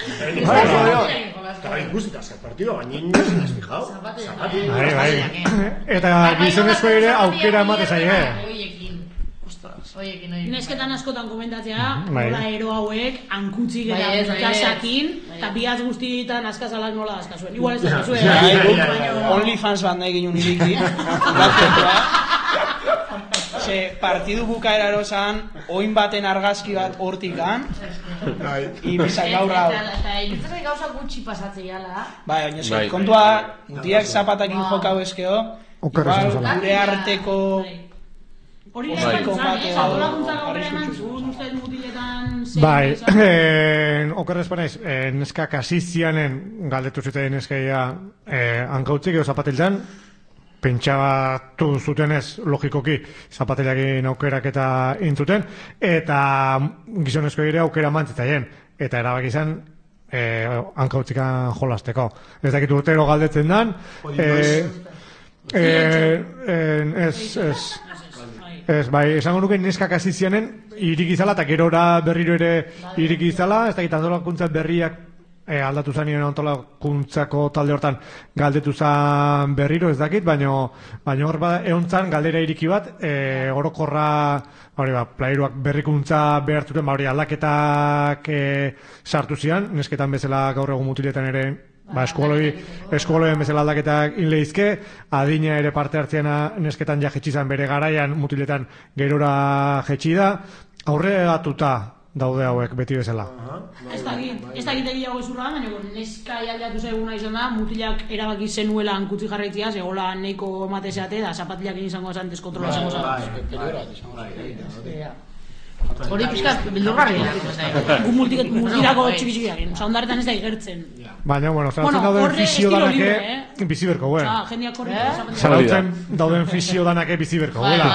Eta ikusita, zer partidua, baina inoz ez fijau. Bai, bai. Eta gizonezko ere aukera emate zaie. Oiekin. Ostras, oiekin, oiekin. Nesketan askotan komentatzea, Bai. nola ero hauek, hankutzik eta Bai, ez, bai, ez. kasakin, eta Bai. biaz guztietan askazalak nola askazuen. Igual ez askazuen. OnlyFans bat nahi ginen iriki. Ze partidu bukaera erosan, oin baten argazki bat hortikan, ibizak gaur hau. Eta irutzen gauza gutxi pasatzei ala. Bai, oin ez, Bai. kontua, mutiak zapatakin jokau ezkeo, Okerrezan igual zan. gure arteko... Hori Bai. nahi izan, eh? Bai. Antolakuntzak aurrera eman zuen, uste mutiletan... Bai, eh, okerrez panaiz, eh, neska kasizianen galdetu zuten neskeia eh, hankautzik edo zapatiltan, pentsabatu zutenez, logikoki, zapatelakin aukerak eta intzuten, eta gizonezko ere aukera mantzitaien, eta erabak izan, eh, hankautzikan jolasteko. Ez dakit urtero galdetzen dan, eh, eh, ez, ez, ez, bai, esango nuke neska kasizianen irik izala, eta gerora berriro ere irik izala, ez dakit antolakuntza berriak e, aldatu zanien antolakuntzako talde hortan galdetu zan berriro ez dakit, baino, baino hor ba, eontzan galdera iriki bat, e, orokorra, hori ba, playeruak berrikuntza behartzuten, ba, hori aldaketak e, sartu zian, nesketan bezala gaur egun mutiletan ere, ba, eskuoloien bezala aldaketak inleizke, adina ere parte hartzeana nesketan ja jetxizan bere garaian, mutiletan gerora jetxi da, aurreratuta daude hauek beti bezala. Ez dakit, ez dakit egiago ezurra, baina neska jaldatu zaiguna izan da, mutilak erabaki zenuela hankutzi jarraitzia, zegoela neiko ematezeate, da zapatilak izango zan deskontrola izango zan. Hori pixkat bildurgarria. Gu multirako txiki-txikiak, oza, ondaretan ez da igertzen. Baina, bueno, zaratzen dauden fisio danake biziberko, guen. Jendeak korri. Zaratzen dauden fisio danake biziberko, guen.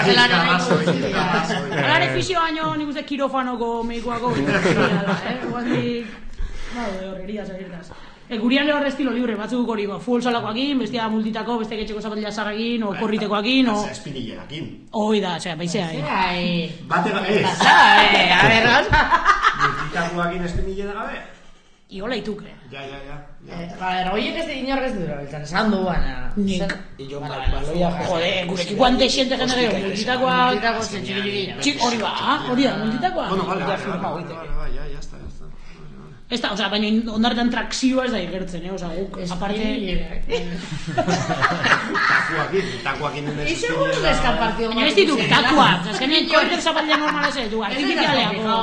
Alare fisio baino nik uste kirofanoko medikuako. Guandik, bado, horreria zagirtaz. Gurian lehorre estilo libre, batzuk hori, futbol salakoakin, bestia multitako, beste etxeko zapatila zarrakin, o korritekoakin, o... Espinillerakin. Hoi da, osea, baizea, eh. Bate gabe, ez. A ver, gaz. Multitakoakin espinillera gabe? Iola ituke. Ja, ja, ja. A ver, oiek ez inork ez dira, beltzan, esan du, baina... Nik. Baloia, jode, gurekin guante siente jende gehiago, multitakoa... Multitako zen txiki-txiki. Txik, hori ba, hori da, multitakoa. Bueno, vale, vale, vale, vale, ja, ja, está, ja está. Ez da, oza, baina ondartan trakzioa ez da igertzen, eh? Oza, guk, aparte... Takuakin, takuakin nire Ixo gure deskan partido. Baina ez dituk, takuak, ez genien koeter zapatila normala ez du, artificialeako.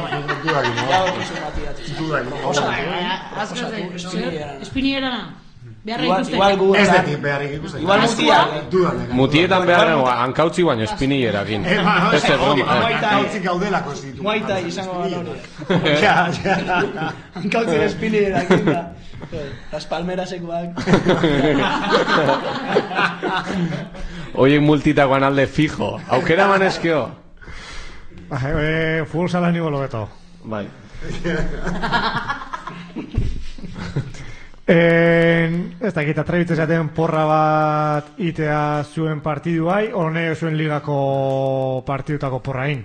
Espinierana. Beharra ikusten. Ez detik beharrik ikusten. Igual mutia. Mutietan beharren, hankautzi baino espinillerakin. Beste broma. Hankautzi gaudelako ez ditu. Muaita izango ganorak. Ja, ja. Hankautzi espinillerakin da. Las palmerasekoak. Oiek multitakoan alde fijo. Aukera manezkeo. Futbol sala nigo lobeto. Bai. En, ez dakit, atrebitzen zaten porra bat itea zuen partidu bai, hone zuen ligako partidutako porrain.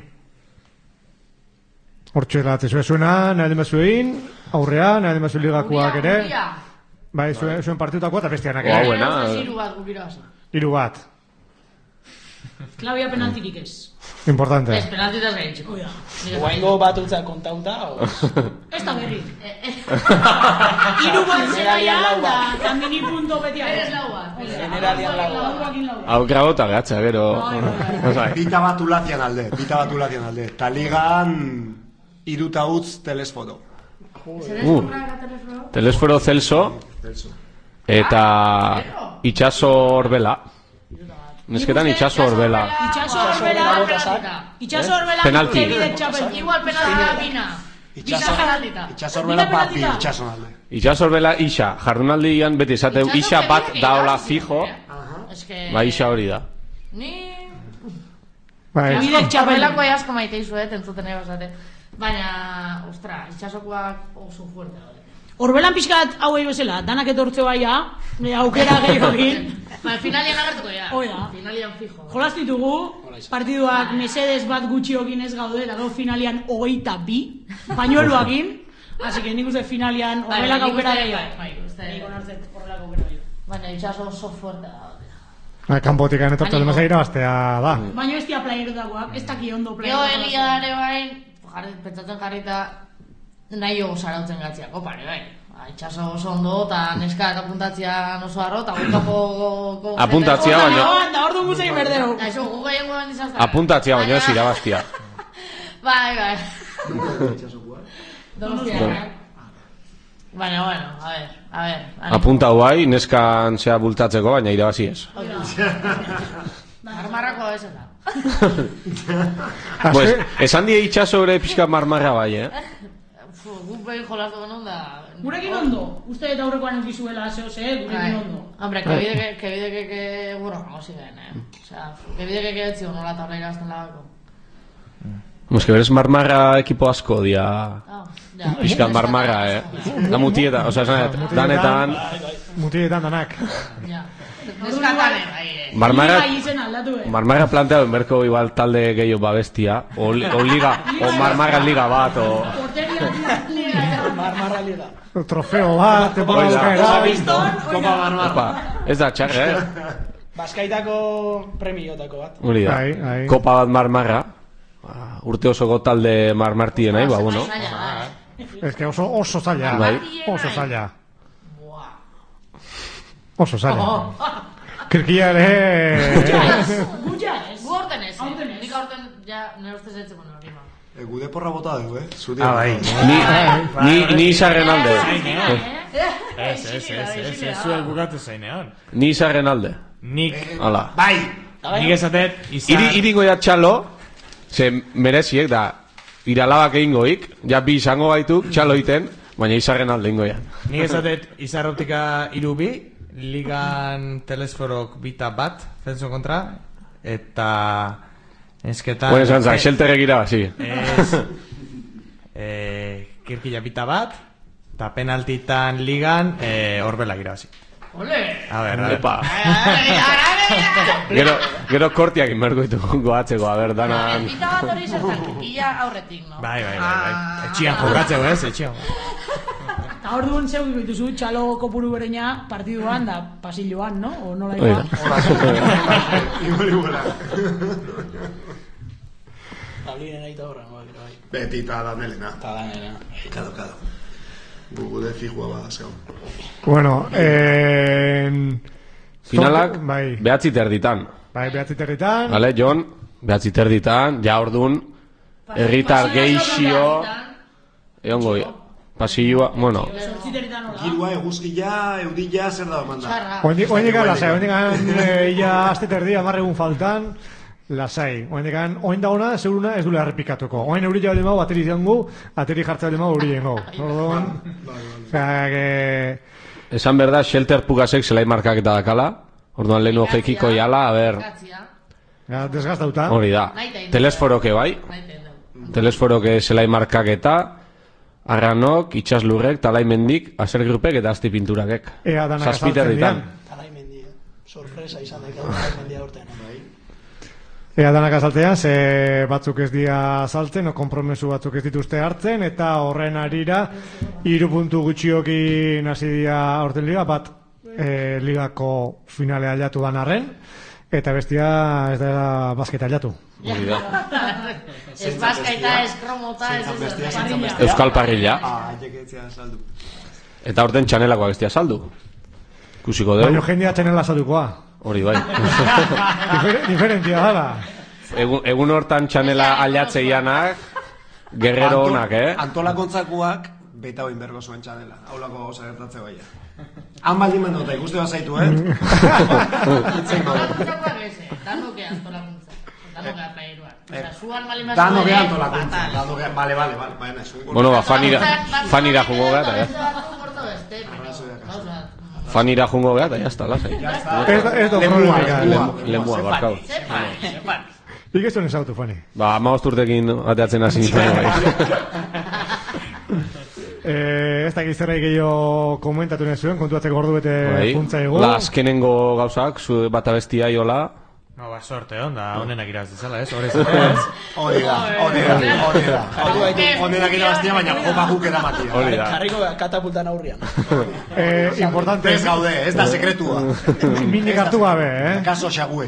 Hortxe eratzen zuen zuena, nahi den bezuein, aurrea, nahi den bezu ligakoak ere. Bai, zuen, zuen partidutakoa eta bestianak ere. Buena. Hiru bat gukira oso. Hiru bat. Klaubia penaltirik ez. Importante. Ez, penaltitaz gain txiko. Guaingo bat utza kontauta, o... Ez da berri. Hiru bat zelaian da, kamini punto beti Eres lau bat. Generalian lau. Hau grabota gatza, gero. Bita bat ulatian alde, bita bat ulatian alde. Ta ligan iruta utz telesforo. Uh, telesforo Celso eta itxaso Orbela. Nesketan itxaso Orbela. Itxaso Orbela. Itxaso Orbela. Penalti. Igual penalti da bina. Itxaso Itxaso Orbela bat bi itxaso alde. Itxaso Orbela isa. Jardunaldian beti esateu isa bat daola fijo. Ba isa hori da. Ni... Bidek Txapelako asko maite izuet, entzuten ego zate. Baina, ostra, itxasokoak oso fuerte. Orbelan pixkat hauei bezala, danak etortze baia, aukera gehiagin. Ba, finalian agertuko ya. Oida. Finalian fijo. Jolaz ditugu, partiduak mesedes bat gutxiokin ez gaude, eta gau finalian hogeita bi, pañueluakin, así que nik uste finalian Orbelak aukera gehiago. Bai, uste. Nik onartzet Orbelak aukera gehiago. Baina, itxaso oso fuerte da. Kanpotik anetortzen demasa irabaztea da. Baina ez dia playerutakoak, ez daki ondo Jo, playerutakoak. egia dare bain, pentsatzen jarrita, nahi ogo zarautzen gatziako, pare bai. Itxaso oso ondo, eta neskak apuntatzean oso arro, eta gukako... Apuntatzea baino... Eta hor dugu zein berdeu. Eta eso, gu gehiago guen dizazta. Apuntatzea baino ez irabaztia. Bai, bai. Donostia. Baina, bueno, a ver, a ver. Apunta guai, neskan zea bultatzeko, baina irabazi ez. Marmarrako ez da. Pues, esan die itxaso ere pixka marmarra bai, eh? Guk behin jolaz dugu non da... Gurekin ondo, uste eta aurrekoan eukizuela zeo ze, gurekin ondo. Hombre, kebideke, kebideke, que... Bueno, no, ziren, eh? Osea, kebideke que etzi honola eta horreira azten lagako. Mos que berez marmarra ekipo asko dia... Pixka marmarra, eh? Da mutieta, osea, esan, danetan... Mutietan danak. Ja. Neskatanen, bai, eh? Marmarra... Liga izen aldatu, eh? Marmarra planteado en berko igual talde gehiago babestia, o, o liga, o marmarra liga bat, o... Porteria liga. Marmarra liga. Trofeo bat, temporada bukaera. Kopa Marmarra. Opa, ez da txarra, eh? Baskaitako premiotako bat. Hori da. Bai, bai. Kopa bat marmarra. Ba, urte osoko talde marmartien nahi, ba, bueno. Ez que oso, oso zaila. Bai. Oso zaila. Oso zaila. Kirkia ere... Gutxa ez. Gu aurten ez, eh? Nik aurten, ja, nire ustez etzeko nori, ma. E, gude porra bota dugu, eh? Zuri Ah, bai. Ni, ni, ni izarren alde. Ez, ez, ez, ez, ez, zuek bukatu zeinean. Ni izarren alde. Nik, Hala. Bai! nik esatet, izan... Iri, iringo ja txalo, ze mereziek da, iralabak egingoik, ja bi izango baituk, txalo iten, baina izarren alde ingo ja. Nik esatet, izarroptika irubi, ligan telesforok bita bat, zenzo kontra, eta... Esketan... Bueno, esan zak, shelterrek ira, sí. Ez... Eh, kirkila bita bat, eta penaltitan ligan, eh, horbelak irabazi. Ole! A ber, a ber. Epa. Gero, gero kortiak inberko ditu goatzeko, a ber, danan... Bita bat hori zertan, ia aurretik, no? Bai, bai, bai, bai. Etxian jokatzeko, ez? Etxian. Eta hor duen zeu dituzu txalo kopuru bereina partiduan da pasilloan, no? O nola Oida. iba? Igual, iguala. Tablinen aita horren, bai. Beti eta danelena. Eta da nena. Kado, kado. Gude fijua ba, azkaun. Bueno, eh... Finalak, Bai, behatzi terditan. bai, behatzi territan. Vale, Jon, behatzi terditan, ja ordun, herritar geixio, egongo, pasilloa, bueno, Zortziterritan hola. Girua, eguzkia, eudilla, zer da manda. Txarra. Oindik lasai, oindik ia aste terdi amarregun faltan, lasai. Oindik oin da ona, seguruna ez dule errepikatuko. Oin euri jabale mau, ateri izango, ateri jartza bale mau, euri jengo. Orduan, osea, que... esan berda, shelter pugasek zelai markaketa dakala, orduan lehenu jekiko jala, a ber, Gatzia. ja, desgastauta. hori da, telesforoke bai, Maite dugu. telesforoke zelai markaketa, arranok, itxaslurrek, talaimendik, asergrupek eta azti pinturakek. Ea danak Zazpi azaltzen terditan. dian. Talai mendia. Sorpresa izan daik talai mendia urtean. Ea danak azaltean, ze batzuk ez dira azaltzen, o kompromesu batzuk ez dituzte hartzen, eta horren arira, hiru puntu gutxiokin hasi dira aurten liga, bat e, ligako finale aldatu dan arren, eta bestia ez da basketa aldatu. Hori da. Ez baskaita, ez kromota, ez ez ez. Euskal Parrilla. Ah, jeketzea saldu. Eta orten txanelakoak ez dira saldu. Kusiko Baina deu, jendea txanela saldukoa. hori bai. Difer, diferentia dala. Egun, egun hortan txanela aldatzeianak, guerrero onak, eh? Antolakontzakuak beta oin bergo zuen txanela. Haulako gauza gertatze baia. Han baldin mendota, ikuste bazaitu, eh? Itzeko. Antolakuntzakoak eze, danoke antolakuntza. Danoke apairuak. Osa, zuan mali mazu Dano gehan antolakuntza. Dano gehan, bale, bale, bale. Baina, ez un Bueno, ba, fanira, fanira jungo beha, eta ya. Fanira jungo beha, eta ya está, lasai. Ez da, ez da problemika. Lemua, barkau. Nik ez duen ezautu, Fani. Ba, amagost urtekin ateatzen hasi nintzen, bai. Eh, ez da gizerrai gehiago komentatu nahi zuen, kontuatzeko ordu bete Bai. puntza ego. La azkenengo gauzak, zu bat abestia jola. No, ba, sorte onda, honenak iraz dezala, ez? Horez, ez? Hori da, hori da, hori da. Honenak irabaztia, baina jopa guk eramatia. Hori da. Jarriko katapultan aurrian. Eh, importante, Ez gaude, ez da sekretua. minik hartu gabe, eh? Kaso xaguei.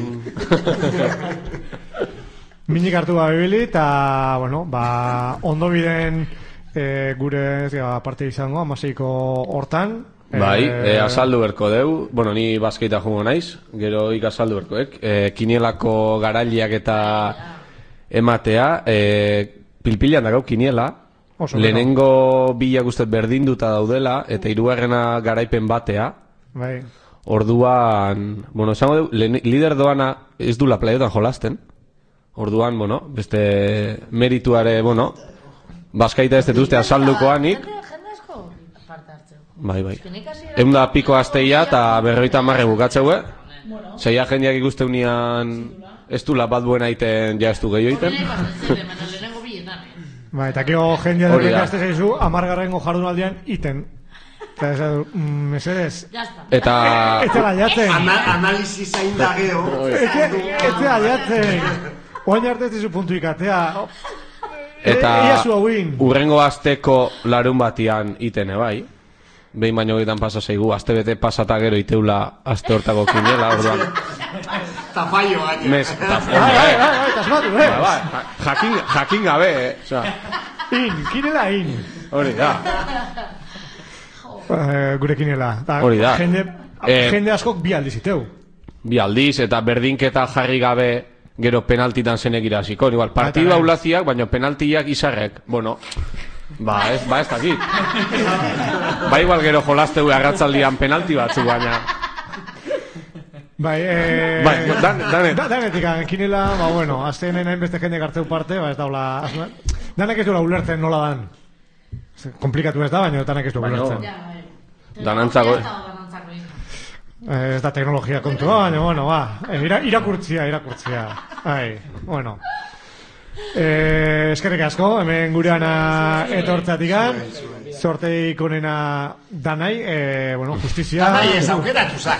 Minik hartu gabe bili, eta, bueno, ba, ondo biden eh, gure ja, parte izango, amaseiko hortan. Bai, eh, azaldu berko deu, bueno, ni baskeita jungo naiz, gero ik azaldu berkoek, eh, kinielako garailiak eta ematea, eh, pilpilan dagau kiniela, Oso, lehenengo bilak ustet berdinduta daudela, eta hirugarrena garaipen batea, Bai. orduan, bueno, esango deu, lehen- lider doana ez dula playotan jolasten, orduan, bueno, beste merituare, bueno, baskaita ez detuzte azaldukoanik, Jende asko parte hartzeu. bai, bai. Nik hasi Egun da piko azteia eta berroita marre bukatzeue. Zeia jendeak ikusteunean ez du bat buena iten, ja ez du gehiago iten. Hori pasatzen ziren, baina lehenengo biletan, eh? Ba, eta keo jendea Hori da. depekazte zaizu, amargarrengo jardunaldian iten. Eta ez da, mm, mesedez, Ya está. Eta ez zela jatzen. Ana, analizi zain da geho. Ez zela jatzen. Oain arte ez dizu puntu ikatea. Eta urrengo asteko larun batian itene bai. Behin baino gehiagotan pasa zaigu, aste bete pasata gero iteula aste hortako kinela, orduan. Tapaio gaine. Mes, tapaio, bai, bai, tasmatu, eh? Jakin, jakin gabe, eh? Osa, in, kinela in. hori da. Uh, gure kinela. Hori da. Jende, eh, jende askok bi aldiz iteu. Bi aldiz, eta berdinketa jarri gabe gero penaltitan zenek iraziko. Igual, partidua ulaziak, baina penaltiak izarrek. Bueno, ba ez, ba ez dakit. Ba igual gero jolazteu arratzaldian penalti batzu, baina... Bai, eh... Bai, dan, danet. Da, danetik, kinela, ba bueno, aztenen hainbeste jende gartzeu parte, ba ez daula... Danek ez duela ulertzen nola dan. Komplikatu ez da, baina danek ez du ulertzen. Danantzako... Ez da teknologia kontua, baina, bueno, ba, ira, irakurtzia, irakurtzia. Ai, bueno. Eh, eskerrik asko, hemen gureana etortzatikan. Sorteik onena danai, eh, bueno, justizia. Danai ez aukeratu zak.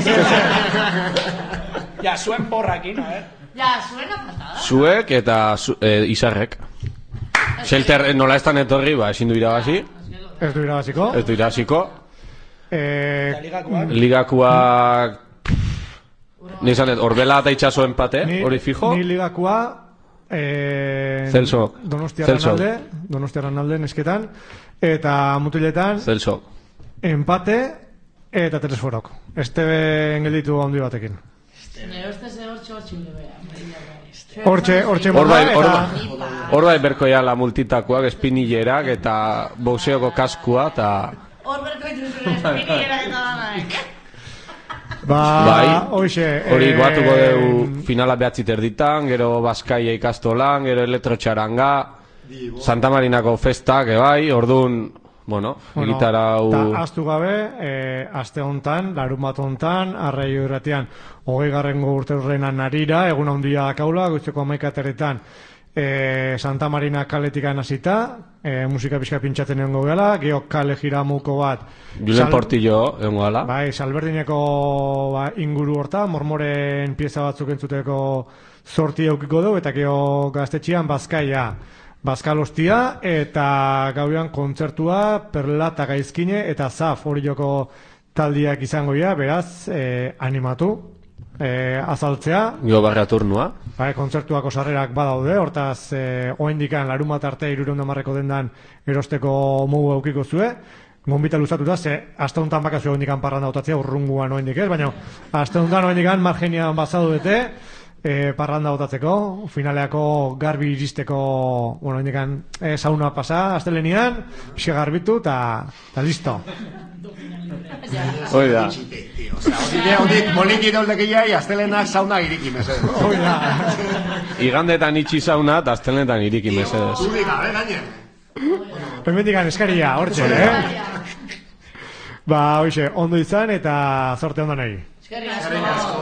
Ja, zuen porrakin, a ver. Ja, zuen apatada. Zuek eta zu, eh, izarrek. Shelter nola estan etorri, ba, ezin du irabazi. Ez du irabaziko. Ez du irabaziko. Eh, Ligakuak nizanet, Orbela eta itxaso empate, hori fijo. Ni ligakua eh, Celso Donostiarran alde Donostiarran alde nesketan. Eta mutiletan Celso empate eta telesforok. Este gelditu handi batekin. Hortxe, hortxe moda eta... Hor bai berkoia la multitakoak, espinillerak eta boxeoko kaskua eta... Hor berkoitu espinillera eta danaek. Ba, bai, hoxe... Hori goatuko dugu finala behatzi terditan, gero Baskaia ikastolan, gero elektrotxaranga, Santa Marinako festak, ebai, orduan, bueno, bueno egitara hu... Ta aztu gabe, eh, aste hontan, larun bat hontan, arrai irratian, hogei garrengo urte urrenan narira, egun handia kaula, goizeko amaika terretan, eh, Santa Marina kaletikan hasita, eh, musika pixka pintxaten egongo gala, geho kale jiramuko bat. Julen sal... Portillo egongo gala. Bai, Salberdineko ba, inguru horta, mormoren pieza batzuk entzuteko zorti eukiko dugu, eta geho gaztetxian Bazkaia. Bazkal hostia, eta gauean kontzertua, Perla eta Gaizkine, eta Zaf hori joko taldiak izango dira, beraz, eh, animatu, eh, azaltzea. Gio barra turnua. Bai, kontzertuako sarrerak badaude, hortaz, eh, oendikan larun bat arte hirurehun hamarreko dendan erosteko mugu eukiko zue. Gonbita luzatuta, ze, aste honetan bakazu oendikan parranda hautatzea, urrunguan oendik ez, baina, aste honetan oendikan margenian bazadu dute, E, parranda botatzeko, finaleako garbi iristeko, bueno, indikan e, sauna pasa, astelenian, xe garbitu, eta listo. Hoi da. Hodik molin giroldek iai, astelenak sauna iriki mesedez. Hoi da. Igandetan itxi sauna, eta astelenetan iriki mesedez. Zudik gabe, gainen. Hemendikan eskaria, hortxe, eh? Ba, hoxe, ondo izan, eta zorte ondo nahi. Eskerrik asko.